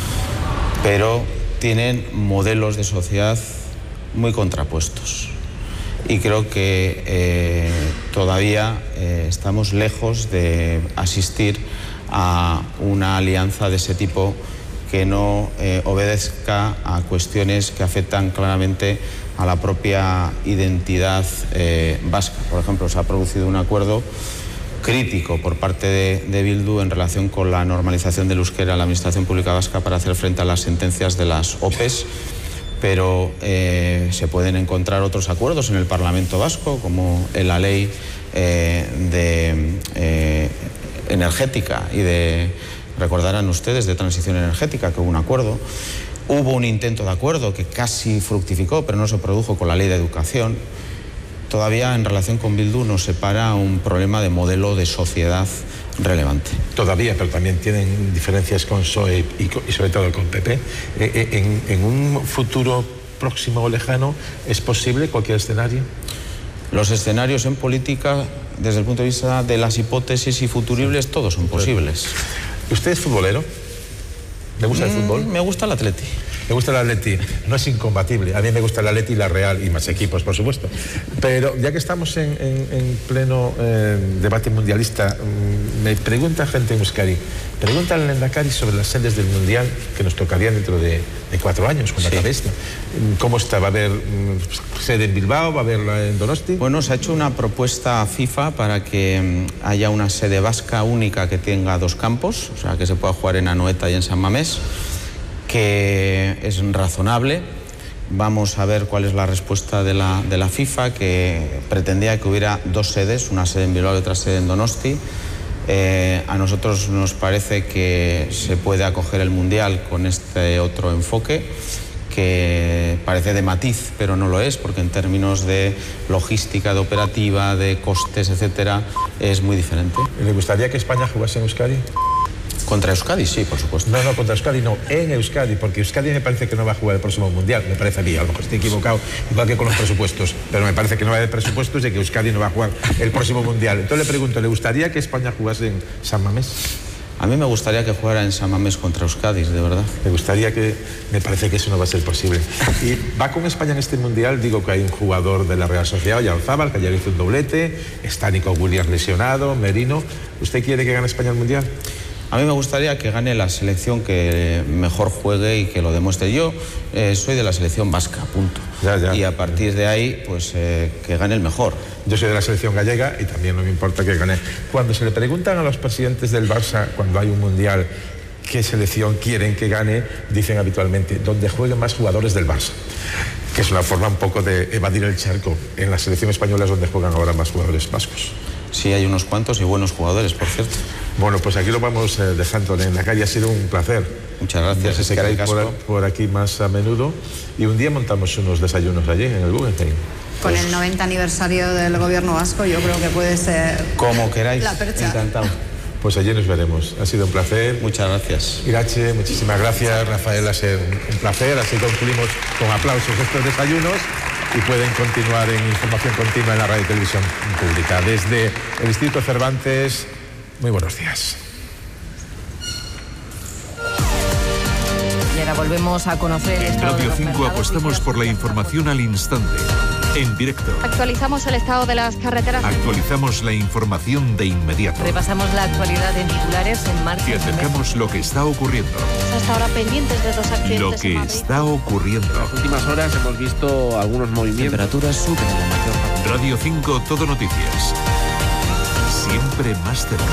pero tienen modelos de sociedad muy contrapuestos. Y creo que eh, todavía eh, estamos lejos de asistir a una alianza de ese tipo que no eh, obedezca a cuestiones que afectan claramente a la propia identidad eh, vasca. Por ejemplo, se ha producido un acuerdo crítico por parte de, de Bildu en relación con la normalización del euskera en la Administración Pública Vasca para hacer frente a las sentencias de las O P E s, pero eh, se pueden encontrar otros acuerdos en el Parlamento Vasco, como en la ley eh, de eh, energética y de, recordarán ustedes, de transición energética, que hubo un acuerdo. Hubo un intento de acuerdo que casi fructificó, pero no se produjo con la ley de educación. Todavía en relación con Bildu nos separa un problema de modelo de sociedad relevante. Todavía, pero también tienen diferencias con P S O E y, y sobre todo con P P. Eh, en, en un futuro próximo o lejano, ¿es posible cualquier escenario? Los escenarios en política, desde el punto de vista de las hipótesis y futuribles, todos son posibles. ¿Usted es futbolero? ¿Le gusta el fútbol? Mm, me gusta el Atleti. Me gusta el Atleti, no es incompatible. A mí me gusta el Atleti y la Real y más equipos, por supuesto. Pero ya que estamos en, en, en pleno eh, debate mundialista, me pregunta gente en Euskadi, pregunta al Lehendakari sobre las sedes del Mundial que nos tocarían dentro de, de cuatro años, cuando acabe esto. ¿Cómo está? ¿Va a haber sede en Bilbao? ¿Va a haberla en Donosti? Bueno, se ha hecho una propuesta a FIFA para que haya una sede vasca única que tenga dos campos, o sea, que se pueda jugar en Anoeta y en San Mamés, que es razonable. Vamos a ver cuál es la respuesta de la, de la FIFA, que pretendía que hubiera dos sedes, una sede en Bilbao y otra sede en Donosti. Eh, a nosotros nos parece que se puede acoger el Mundial con este otro enfoque, que parece de matiz, pero no lo es, porque en términos de logística, de operativa, de costes, etcétera, es muy diferente. ¿Le gustaría que España jugase en Euskadi? Contra Euskadi, sí, por supuesto. No, no, contra Euskadi no, en Euskadi, porque Euskadi me parece que no va a jugar el próximo Mundial, me parece a mí, a lo mejor estoy equivocado, igual que con los presupuestos, pero me parece que no va a haber presupuestos y que Euskadi no va a jugar el próximo Mundial. Entonces le pregunto, ¿le gustaría que España jugase en San Mamés? A mí me gustaría que jugara en San Mamés contra Euskadi, de verdad. Me gustaría que... Me parece que eso no va a ser posible. Y va con España en este Mundial, digo que hay un jugador de la Real Sociedad, Oyarzábal, que ayer hizo un doblete, está Nico Williams lesionado, Merino. ¿Usted quiere que gane España el Mundial? A mí me gustaría que gane la selección que mejor juegue y que lo demuestre. Yo eh, soy de la selección vasca, punto. Ya, ya. Y a partir de ahí, pues eh, que gane el mejor. Yo soy de la selección gallega y también no me importa que gane. Cuando se le preguntan a los presidentes del Barça, cuando hay un mundial, qué selección quieren que gane, dicen habitualmente, donde jueguen más jugadores del Barça, que es una forma un poco de evadir el charco. En la selección española es donde juegan ahora más jugadores vascos. Sí, hay unos cuantos y buenos jugadores, por cierto. Bueno, pues aquí lo vamos eh, dejando en la calle. Ha sido un placer. Muchas gracias. No sé si queréis por, por aquí más a menudo. Y un día montamos unos desayunos allí, en el Guggenheim. Con pues, el noventa aniversario del gobierno vasco, yo creo que puede ser... Como queráis. La percha. Encantado. Pues allí nos veremos. Ha sido un placer. Muchas gracias. Irache, muchísimas gracias. Rafael, ha sido un placer. Así concluimos con aplausos estos desayunos. Y pueden continuar en Información Continua en la Radio y Televisión Pública. Desde el Instituto Cervantes, muy buenos días. Y ahora volvemos a conocer... En Radio cinco apostamos por la información al instante, en directo. Actualizamos el estado de las carreteras. Actualizamos la información de inmediato. Repasamos la actualidad en titulares en marcha. Y acercamos lo que está ocurriendo. Hasta ahora pendientes de dos accidentes. Lo que está ocurriendo. En las últimas horas hemos visto algunos movimientos. Temperaturas suben en la mayor parte. Radio cinco, Todo Noticias. Siempre más cerca.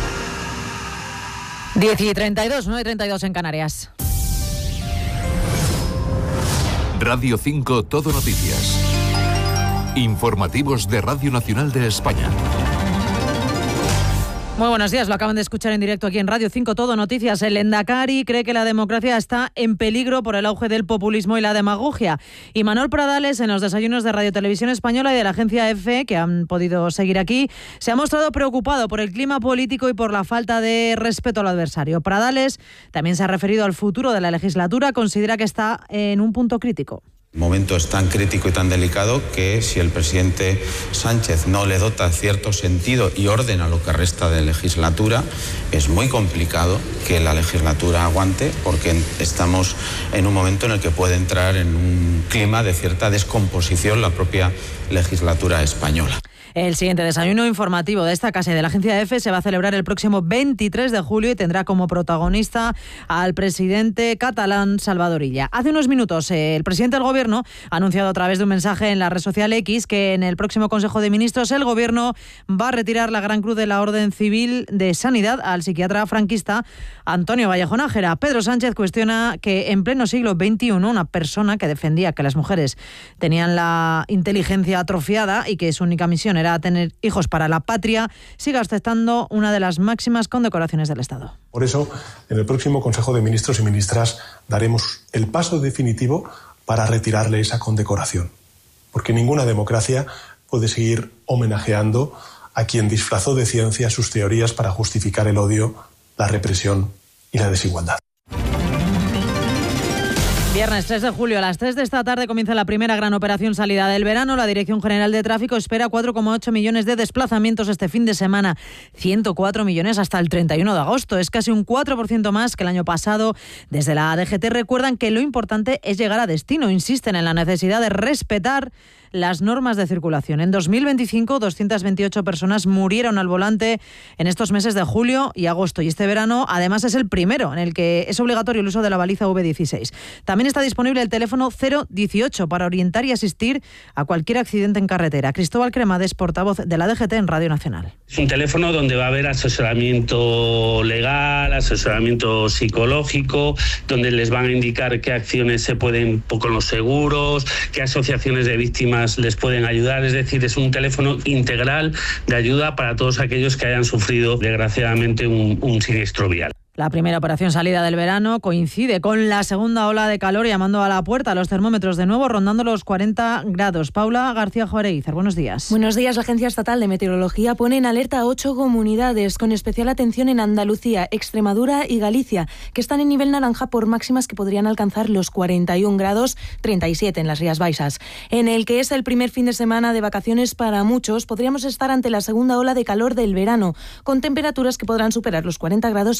diez y treinta y dos, nueve y treinta y dos en Canarias. Radio cinco, Todo Noticias. Informativos de Radio Nacional de España. Muy buenos días, lo acaban de escuchar en directo aquí en Radio cinco, Todo Noticias. El Endacari cree que la democracia está en peligro por el auge del populismo y la demagogia. Y Manuel Pradales, en los desayunos de Radio Televisión Española y de la agencia EFE, que han podido seguir aquí, se ha mostrado preocupado por el clima político y por la falta de respeto al adversario. Pradales también se ha referido al futuro de la legislatura, considera que está en un punto crítico. El momento es tan crítico y tan delicado que si el presidente Sánchez no le dota cierto sentido y orden a lo que resta de legislatura, es muy complicado que la legislatura aguante, porque estamos en un momento en el que puede entrar en un clima de cierta descomposición la propia legislatura española. El siguiente desayuno informativo de esta casa y de la agencia EFE se va a celebrar el próximo veintitrés de julio y tendrá como protagonista al presidente catalán Salvador Illa. Hace unos minutos eh, el presidente del Gobierno ha anunciado a través de un mensaje en la red social X que en el próximo Consejo de Ministros el Gobierno va a retirar la Gran Cruz de la Orden Civil de Sanidad al psiquiatra franquista Antonio Vallejo Nájera. Pedro Sánchez cuestiona que en pleno siglo veintiuno una persona que defendía que las mujeres tenían la inteligencia atrofiada y que su única misión era a tener hijos para la patria, siga ostentando una de las máximas condecoraciones del Estado. Por eso, en el próximo Consejo de Ministros y Ministras daremos el paso definitivo para retirarle esa condecoración. Porque ninguna democracia puede seguir homenajeando a quien disfrazó de ciencia sus teorías para justificar el odio, la represión y la desigualdad. Viernes tres de julio a las tres de esta tarde comienza la primera gran operación salida del verano. La Dirección General de Tráfico espera cuatro coma ocho millones de desplazamientos este fin de semana, ciento cuatro millones hasta el treinta y uno de agosto. Es casi un cuatro por ciento más que el año pasado. Desde la A D G T recuerdan que lo importante es llegar a destino. Insisten en la necesidad de respetar las normas de circulación. En dos mil veinticinco, doscientas veintiocho personas murieron al volante en estos meses de julio y agosto. Y este verano, además, es el primero en el que es obligatorio el uso de la baliza V dieciséis. También está disponible el teléfono cero dieciocho para orientar y asistir a cualquier accidente en carretera. Cristóbal Cremades, portavoz de la D G T en Radio Nacional. Es un teléfono donde va a haber asesoramiento legal, asesoramiento psicológico, donde les van a indicar qué acciones se pueden con los seguros, qué asociaciones de víctimas les pueden ayudar. Es decir, es un teléfono integral de ayuda para todos aquellos que hayan sufrido desgraciadamente un, un siniestro vial. La primera operación salida del verano coincide con la segunda ola de calor, llamando a la puerta a los termómetros de nuevo rondando los cuarenta grados. Paula García Joreizar, buenos días. Buenos días. La Agencia Estatal de Meteorología pone en alerta a ocho comunidades, con especial atención en Andalucía, Extremadura y Galicia, que están en nivel naranja por máximas que podrían alcanzar los cuarenta y un grados, treinta y siete en las Rías Baixas. En el que es el primer fin de semana de vacaciones para muchos, podríamos estar ante la segunda ola de calor del verano, con temperaturas que podrán superar los cuarenta grados en varias zonas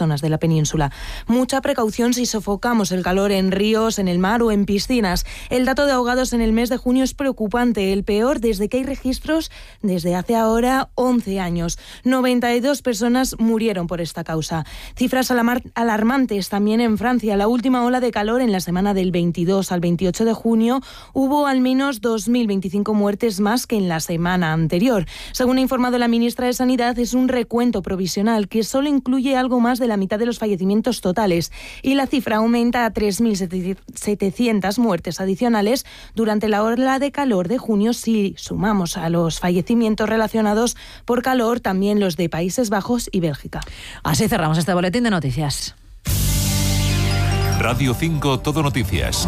zonas de la península. Mucha precaución si sofocamos el calor en ríos, en el mar o en piscinas. El dato de ahogados en el mes de junio es preocupante, el peor desde que hay registros desde hace ahora once años. noventa y dos personas murieron por esta causa. Cifras alarmantes también en Francia. La última ola de calor en la semana del veintidós al veintiocho de junio hubo al menos dos mil veinticinco muertes más que en la semana anterior. Según ha informado la ministra de Sanidad, es un recuento provisional que solo incluye algo más de la mitad de los fallecimientos totales y la cifra aumenta a tres mil setecientas muertes adicionales durante la ola de calor de junio si sumamos a los fallecimientos relacionados por calor también los de Países Bajos y Bélgica. Así cerramos este boletín de noticias. Radio cinco Todo Noticias.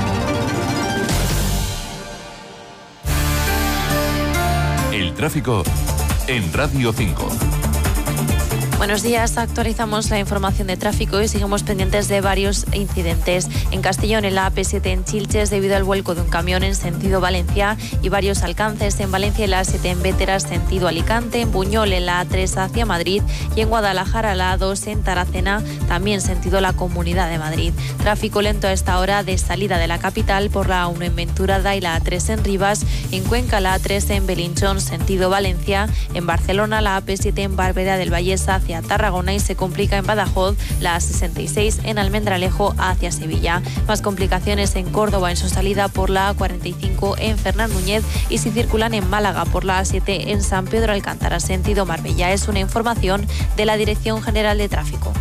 El tráfico en Radio cinco. Buenos días, actualizamos la información de tráfico y seguimos pendientes de varios incidentes. En Castellón, en la A P siete en Chilches, debido al vuelco de un camión en sentido Valencia y varios alcances. En Valencia, en la A siete en Béteras, sentido Alicante. En Buñol, en la A tres hacia Madrid. Y en Guadalajara, la A dos en Taracena, también sentido la Comunidad de Madrid. Tráfico lento a esta hora de salida de la capital por la A uno en Venturada y la A tres en Rivas. En Cuenca, la A tres en Belinchón, sentido Valencia. En Barcelona, la A P siete en Barbera del Vallés hacia Tarragona y se complica en Badajoz, la A sesenta y seis en Almendralejo hacia Sevilla. Más complicaciones en Córdoba en su salida por la A cuarenta y cinco en Fernán Núñez y si circulan en Málaga por la A siete en San Pedro Alcántara, sentido Marbella. Es una información de la Dirección General de Tráfico.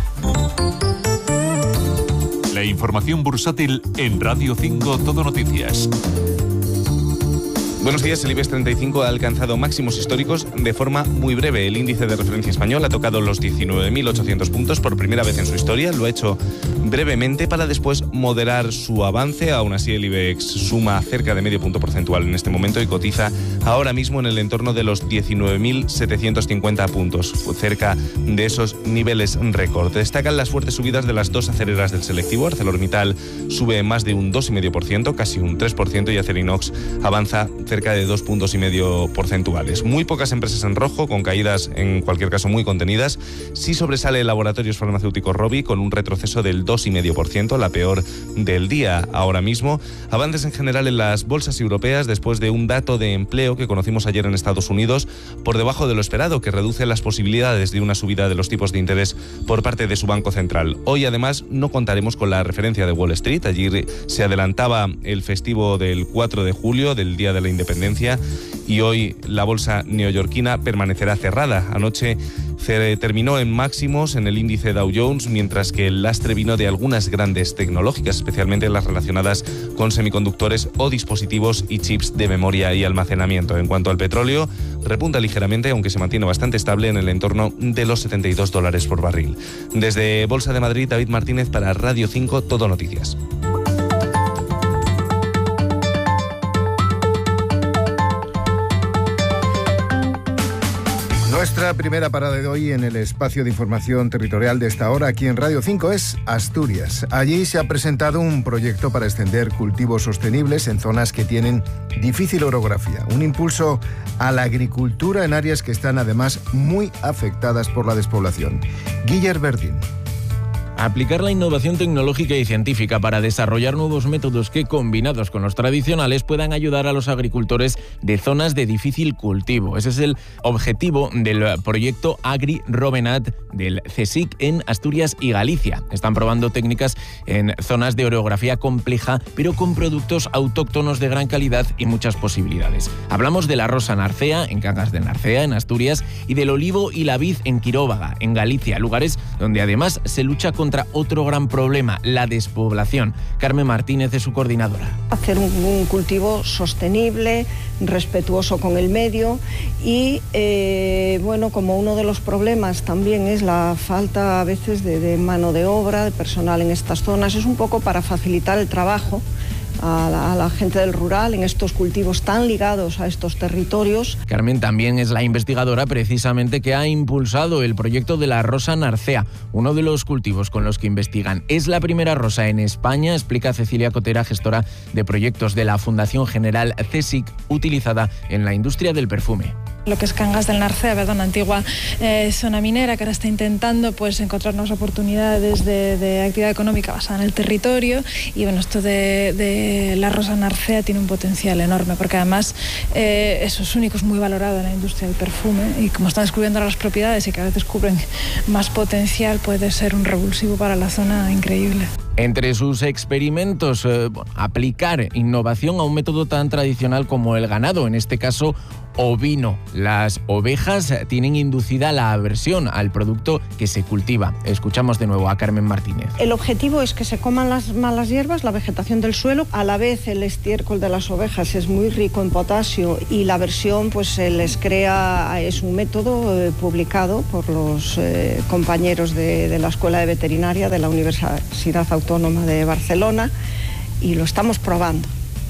La información bursátil en Radio cinco Todo Noticias. Buenos días, el IBEX treinta y cinco ha alcanzado máximos históricos de forma muy breve. El índice de referencia español ha tocado los diecinueve mil ochocientos puntos por primera vez en su historia. Lo ha hecho brevemente para después moderar su avance. Aún así, el IBEX suma cerca de medio punto porcentual en este momento y cotiza ahora mismo en el entorno de los diecinueve mil setecientos cincuenta puntos, cerca de esos niveles récord. Destacan las fuertes subidas de las dos aceleras del selectivo. ArcelorMittal sube más de un dos coma cinco por ciento, casi un tres por ciento, y Acerinox avanza cerca de dos puntos y medio porcentuales. Muy pocas empresas en rojo, con caídas en cualquier caso muy contenidas. Sí sobresale el Laboratorios Farmacéuticos Rovi con un retroceso del dos coma cinco por ciento, la peor del día ahora mismo. Avances en general en las bolsas europeas después de un dato de empleo que conocimos ayer en Estados Unidos por debajo de lo esperado, que reduce las posibilidades de una subida de los tipos de interés por parte de su Banco Central. Hoy además no contaremos con la referencia de Wall Street. Allí se adelantaba el festivo del cuatro de julio, del Día de la Independencia, y hoy la bolsa neoyorquina permanecerá cerrada. Anoche se terminó en máximos en el índice Dow Jones, mientras que el lastre vino de algunas grandes tecnológicas, especialmente las relacionadas con semiconductores o dispositivos y chips de memoria y almacenamiento. En cuanto al petróleo, repunta ligeramente, aunque se mantiene bastante estable en el entorno de los setenta y dos dólares por barril. Desde Bolsa de Madrid, David Martínez para Radio cinco Todo Noticias. Nuestra primera parada de hoy en el espacio de información territorial de esta hora aquí en Radio cinco es Asturias. Allí se ha presentado un proyecto para extender cultivos sostenibles en zonas que tienen difícil orografía. Un impulso a la agricultura en áreas que están además muy afectadas por la despoblación. Guiller Verdín. Aplicar la innovación tecnológica y científica para desarrollar nuevos métodos que, combinados con los tradicionales, puedan ayudar a los agricultores de zonas de difícil cultivo. Ese es el objetivo del proyecto Agri Rovenat del CSIC en Asturias y Galicia. Están probando técnicas en zonas de orografía compleja, pero con productos autóctonos de gran calidad y muchas posibilidades. Hablamos de la rosa narcea, en Cangas de Narcea, en Asturias, y del olivo y la vid en Quiróvaga, en Galicia, lugares donde además se lucha contra otro gran problema, la despoblación. Carmen Martínez es su coordinadora. Hacer un, un cultivo sostenible, respetuoso con el medio y, eh, bueno, como uno de los problemas también es la falta a veces de, de mano de obra, de personal en estas zonas, es un poco para facilitar el trabajo a la, a la gente del rural en estos cultivos tan ligados a estos territorios. Carmen también es la investigadora precisamente que ha impulsado el proyecto de la rosa narcea, uno de los cultivos con los que investigan. Es la primera rosa en España, explica Cecilia Cotera, gestora de proyectos de la Fundación General CSIC, utilizada en la industria del perfume. Lo que es Cangas del Narcea, ¿verdad? Una antigua eh, zona minera que ahora está intentando pues encontrar nuevas oportunidades de, de actividad económica basada en el territorio, y bueno, esto de, de la rosa narcea tiene un potencial enorme, porque además eh, eso es único, es muy valorado en la industria del perfume, y como están descubriendo las propiedades y cada vez descubren más potencial, puede ser un revulsivo para la zona increíble. Entre sus experimentos, eh, bueno, aplicar innovación a un método tan tradicional como el ganado, en este caso ovino. Las ovejas tienen inducida la aversión al producto que se cultiva. Escuchamos de nuevo a Carmen Martínez. El objetivo es que se coman las malas hierbas, la vegetación del suelo. A la vez el estiércol de las ovejas es muy rico en potasio y la aversión pues se les crea, es un método eh, publicado por los eh, compañeros de, de la Escuela de Veterinaria de la Universidad Autónoma de Barcelona, y lo estamos probando.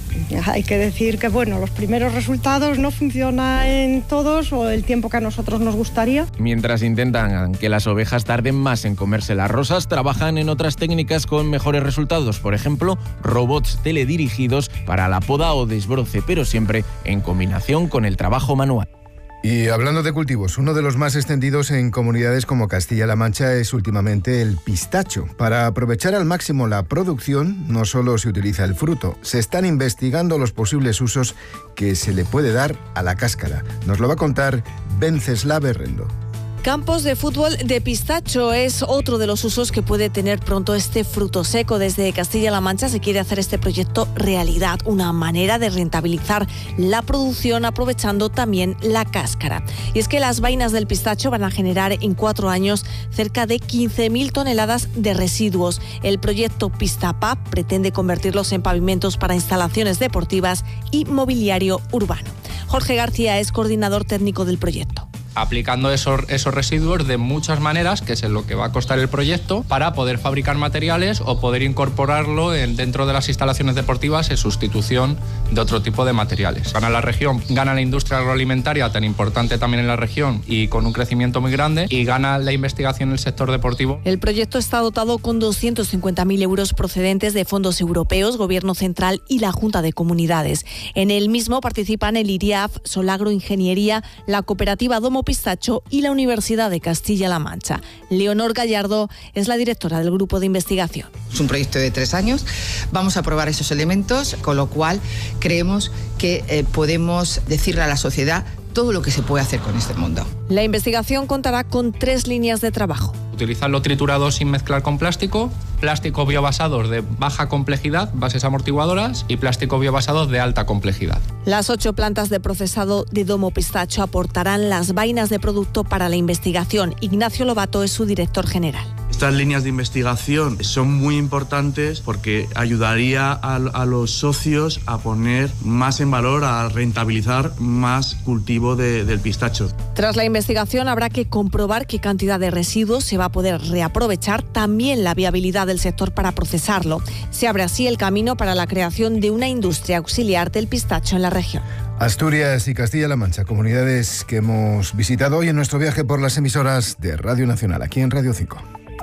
Hay que decir que bueno, los primeros resultados no funcionan en todos o el tiempo que a nosotros nos gustaría. Mientras intentan que las ovejas tarden más en comerse las rosas, trabajan en otras técnicas con mejores resultados. Por ejemplo, robots teledirigidos para la poda o desbroce, pero siempre en combinación con el trabajo manual. Y hablando de cultivos, uno de los más extendidos en comunidades como Castilla-La Mancha es últimamente el pistacho. Para aprovechar al máximo la producción, no solo se utiliza el fruto, se están investigando los posibles usos que se le puede dar a la cáscara. Nos lo va a contar Venceslao Berrendo. Campos de fútbol de pistacho es otro de los usos que puede tener pronto este fruto seco. Desde Castilla-La Mancha se quiere hacer este proyecto realidad, una manera de rentabilizar la producción aprovechando también la cáscara. Y es que las vainas del pistacho van a generar en cuatro años cerca de quince mil toneladas de residuos. El proyecto Pistapap pretende convertirlos en pavimentos para instalaciones deportivas y mobiliario urbano. Jorge García es coordinador técnico del proyecto. Aplicando esos, esos residuos de muchas maneras, que es en lo que va a costar el proyecto, para poder fabricar materiales o poder incorporarlo en, dentro de las instalaciones deportivas en sustitución de otro tipo de materiales. Gana la región, gana la industria agroalimentaria, tan importante también en la región y con un crecimiento muy grande, y gana la investigación en el sector deportivo. El proyecto está dotado con doscientos cincuenta mil euros procedentes de fondos europeos, Gobierno Central y la Junta de Comunidades. En el mismo participan el IRIAF, Solagro Ingeniería, la cooperativa Domo Pistacho y la Universidad de Castilla-La Mancha. Leonor Gallardo es la directora del grupo de investigación. Es un proyecto de tres años. Vamos a probar esos elementos, con lo cual creemos que eh, podemos decirle a la sociedad todo lo que se puede hacer con este mundo. La investigación contará con tres líneas de trabajo. Utilizarlo triturado sin mezclar con plástico, plástico biobasados de baja complejidad, bases amortiguadoras, y plástico biobasados de alta complejidad. Las ocho plantas de procesado de Domo Pistacho aportarán las vainas de producto para la investigación. Ignacio Lobato es su director general. Estas líneas de investigación son muy importantes porque ayudaría a, a los socios a poner más en valor, a rentabilizar más cultivo de, del pistacho. Tras la investigación habrá que comprobar qué cantidad de residuos se va a poder reaprovechar, también la viabilidad del sector para procesarlo. Se abre así el camino para la creación de una industria auxiliar del pistacho en la región. Asturias y Castilla-La Mancha, comunidades que hemos visitado hoy en nuestro viaje por las emisoras de Radio Nacional, aquí en Radio cinco.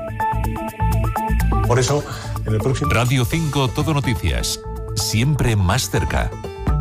Por eso, en el próximo... Radio cinco Todo Noticias, siempre más cerca.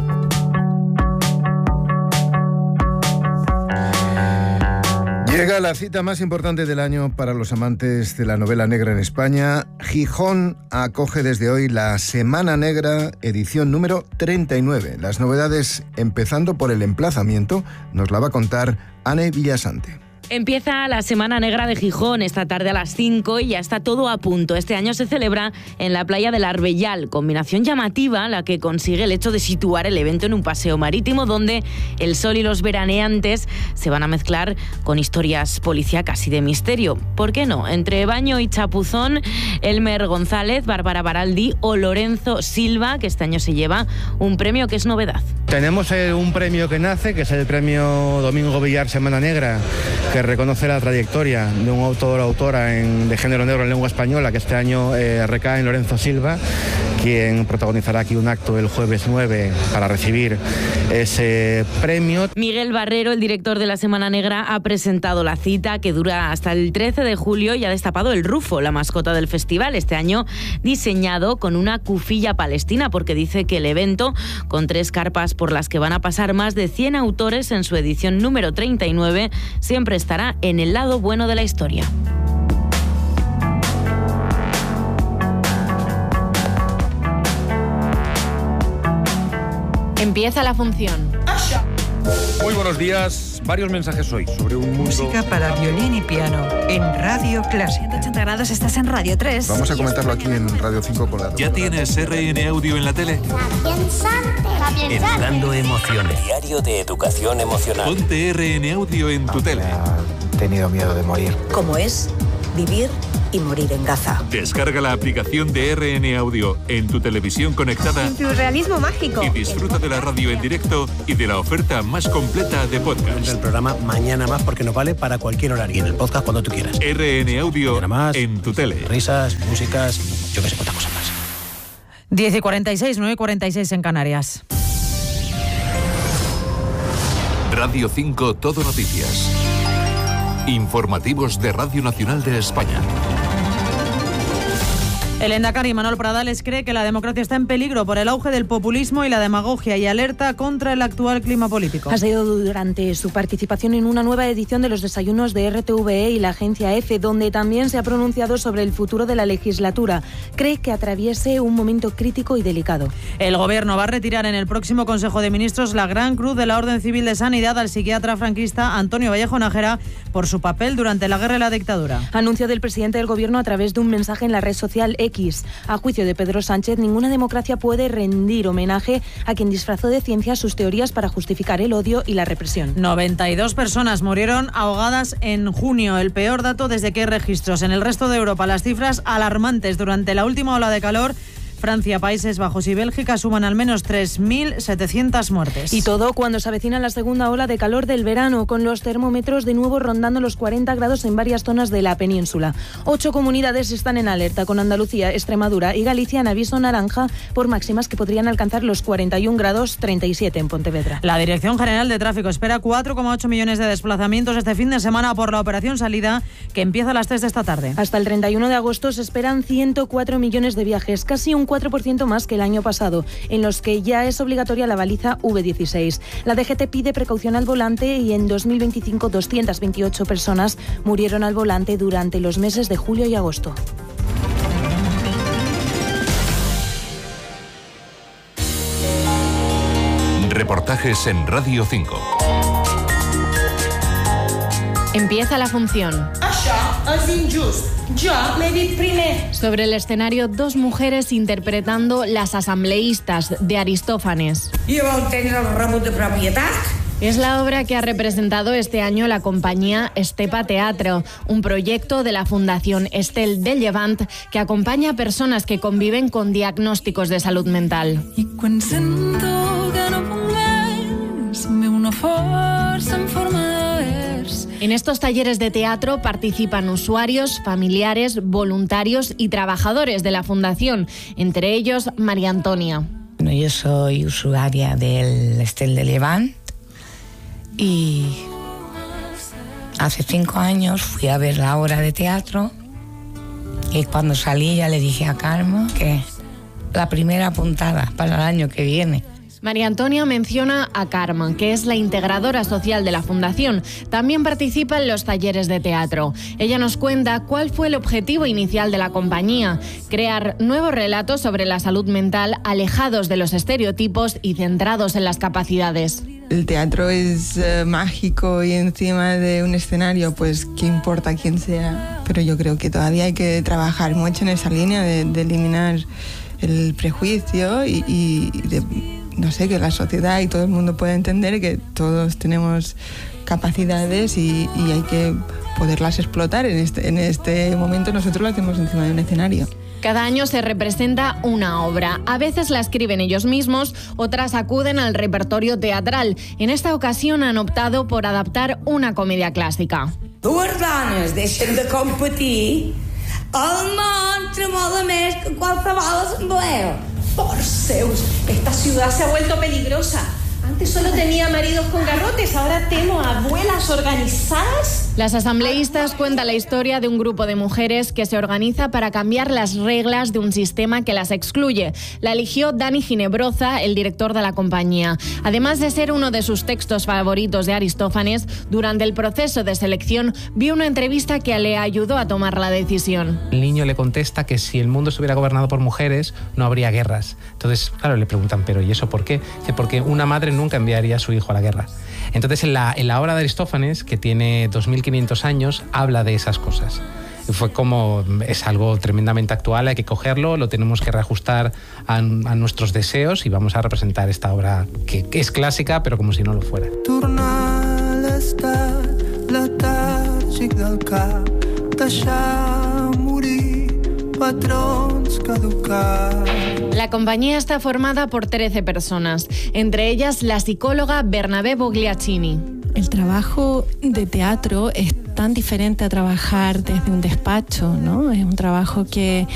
Llega la cita más importante del año para los amantes de la novela negra en España. Gijón acoge desde hoy la Semana Negra, edición número treinta y nueve. Las novedades, empezando por el emplazamiento, nos la va a contar Ane Villasante. Empieza la Semana Negra de Gijón esta tarde a las cinco y ya está todo a punto. Este año se celebra en la playa del Arbellal, combinación llamativa la que consigue el hecho de situar el evento en un paseo marítimo donde el sol y los veraneantes se van a mezclar con historias policíacas y de misterio. ¿Por qué no? Entre baño y chapuzón, Elmer González, Bárbara Baraldi o Lorenzo Silva, que este año se lleva un premio que es novedad. Tenemos un premio que nace, que es el premio Domingo Villar Semana Negra, que reconoce la trayectoria de un autor o autora en, de género negro en lengua española, que este año eh, recae en Lorenzo Silva, quien protagonizará aquí un acto el jueves nueve para recibir ese premio. Miguel Barrero, el director de la Semana Negra, ha presentado la cita que dura hasta el trece de julio y ha destapado el Rufo, la mascota del festival, este año diseñado con una cufilla palestina, porque dice que el evento, con tres carpas por las que van a pasar más de cien autores en su edición número treinta y nueve, siempre estará en el lado bueno de la historia. Empieza la función. Muy buenos días. Varios mensajes hoy sobre un mundo... Música para violín y piano en Radio Clásica. ciento ochenta grados, estás en Radio tres. Vamos a comentarlo aquí en Radio cinco con la... ¿Ya tienes R N Audio en la tele? Educando emociones. Diario de educación emocional. Ponte R N Audio en tu tele. He tenido miedo de morir. ¿Cómo es vivir y morir en Gaza? Descarga la aplicación de R N Audio en tu televisión conectada. En tu realismo mágico. Y disfruta de la radio en directo y de la oferta más completa de podcast. El programa Mañana Más, porque nos vale para cualquier horario. Y en el podcast cuando tú quieras. R N Audio más, en tu tele. Risas, músicas, yo que sé cuántas cosas más. diez y cuarenta y seis, nueve y cuarenta y seis en Canarias. Radio cinco Todo Noticias. Informativos de Radio Nacional de España. El lehendakari Manuel Pradales cree que la democracia está en peligro por el auge del populismo y la demagogia y alerta contra el actual clima político. Ha sido durante su participación en una nueva edición de los desayunos de R T V E y la agencia EFE, donde también se ha pronunciado sobre el futuro de la legislatura. Cree que atraviese un momento crítico y delicado. El Gobierno va a retirar en el próximo Consejo de Ministros la Gran Cruz de la Orden Civil de Sanidad al psiquiatra franquista Antonio Vallejo Nájera por su papel durante la guerra y la dictadura. Anuncio del presidente del Gobierno a través de un mensaje en la red social X. A juicio de Pedro Sánchez, ninguna democracia puede rendir homenaje a quien disfrazó de ciencia sus teorías para justificar el odio y la represión. noventa y dos personas murieron ahogadas en junio, el peor dato desde que hay registros. En el resto de Europa, las cifras alarmantes durante la última ola de calor. Francia, Países Bajos y Bélgica suman al menos tres mil setecientas muertes. Y todo cuando se avecina la segunda ola de calor del verano, con los termómetros de nuevo rondando los cuarenta grados en varias zonas de la península. Ocho comunidades están en alerta, con Andalucía, Extremadura y Galicia en aviso naranja por máximas que podrían alcanzar los cuarenta y un grados, treinta y siete en Pontevedra. La Dirección General de Tráfico espera cuatro coma ocho millones de desplazamientos este fin de semana por la operación Salida, que empieza a las tres de esta tarde. Hasta el treinta y uno de agosto se esperan ciento cuatro millones de viajes, casi un cuatro por ciento más que el año pasado, en los que ya es obligatoria la baliza V dieciséis. La D G T pide precaución al volante y en dos mil veinticinco doscientas veintiocho personas murieron al volante durante los meses de julio y agosto. Reportajes en Radio cinco. Empieza la función. Sobre el escenario, dos mujeres interpretando Las asambleístas de Aristófanes. Es la obra que ha representado este año la compañía Estepa Teatro, un proyecto de la Fundación Estel de Llevant que acompaña a personas que conviven con diagnósticos de salud mental. I quan sento que no puc més, em ve una força en forma de vers. En estos talleres de teatro participan usuarios, familiares, voluntarios y trabajadores de la Fundación, entre ellos María Antonia. Bueno, yo soy usuaria del Estel de Llevant y hace cinco años fui a ver la obra de teatro y cuando salí ya le dije a Carmen que la primera puntada para el año que viene. María Antonia menciona a Carmen, que es la integradora social de la Fundación. También participa en los talleres de teatro. Ella nos cuenta cuál fue el objetivo inicial de la compañía: crear nuevos relatos sobre la salud mental alejados de los estereotipos y centrados en las capacidades. El teatro es uh, mágico y encima de un escenario, pues qué importa quién sea. Pero yo creo que todavía hay que trabajar mucho en esa línea de, de eliminar el prejuicio y, y de... no sé, que la sociedad y todo el mundo pueda entender que todos tenemos capacidades y, y hay que poderlas explotar. En este, en este momento nosotros lo hacemos encima de un escenario. Cada año se representa una obra. A veces la escriben ellos mismos, otras acuden al repertorio teatral. En esta ocasión han optado por adaptar una comedia clásica. Dues dones deixen de competir, el món tremola més que qualsevol assemblea. Por Zeus, esta ciudad se ha vuelto peligrosa. Antes solo tenía maridos con garrotes, ahora temo abuelas organizadas. Las asambleístas cuentan la historia de un grupo de mujeres que se organiza para cambiar las reglas de un sistema que las excluye. La eligió Dani Ginebroza, el director de la compañía. Además de ser uno de sus textos favoritos de Aristófanes, durante el proceso de selección vio una entrevista que le ayudó a tomar la decisión. El niño le contesta que si el mundo estuviera gobernado por mujeres, no habría guerras. Entonces, claro, le preguntan, ¿pero y eso por qué? Dice, porque una madre nunca enviaría a su hijo a la guerra. Entonces, en la, en la obra de Aristófanes, que tiene dos mil quinientos años, habla de esas cosas. Fue como, es algo tremendamente actual, hay que cogerlo, lo tenemos que reajustar a, a nuestros deseos y vamos a representar esta obra que, que es clásica, pero como si no lo fuera. La compañía está formada por trece personas, entre ellas la psicóloga Bernabé Bogliacini. El trabajo de teatro es tan diferente a trabajar desde un despacho, ¿no? Es un trabajo que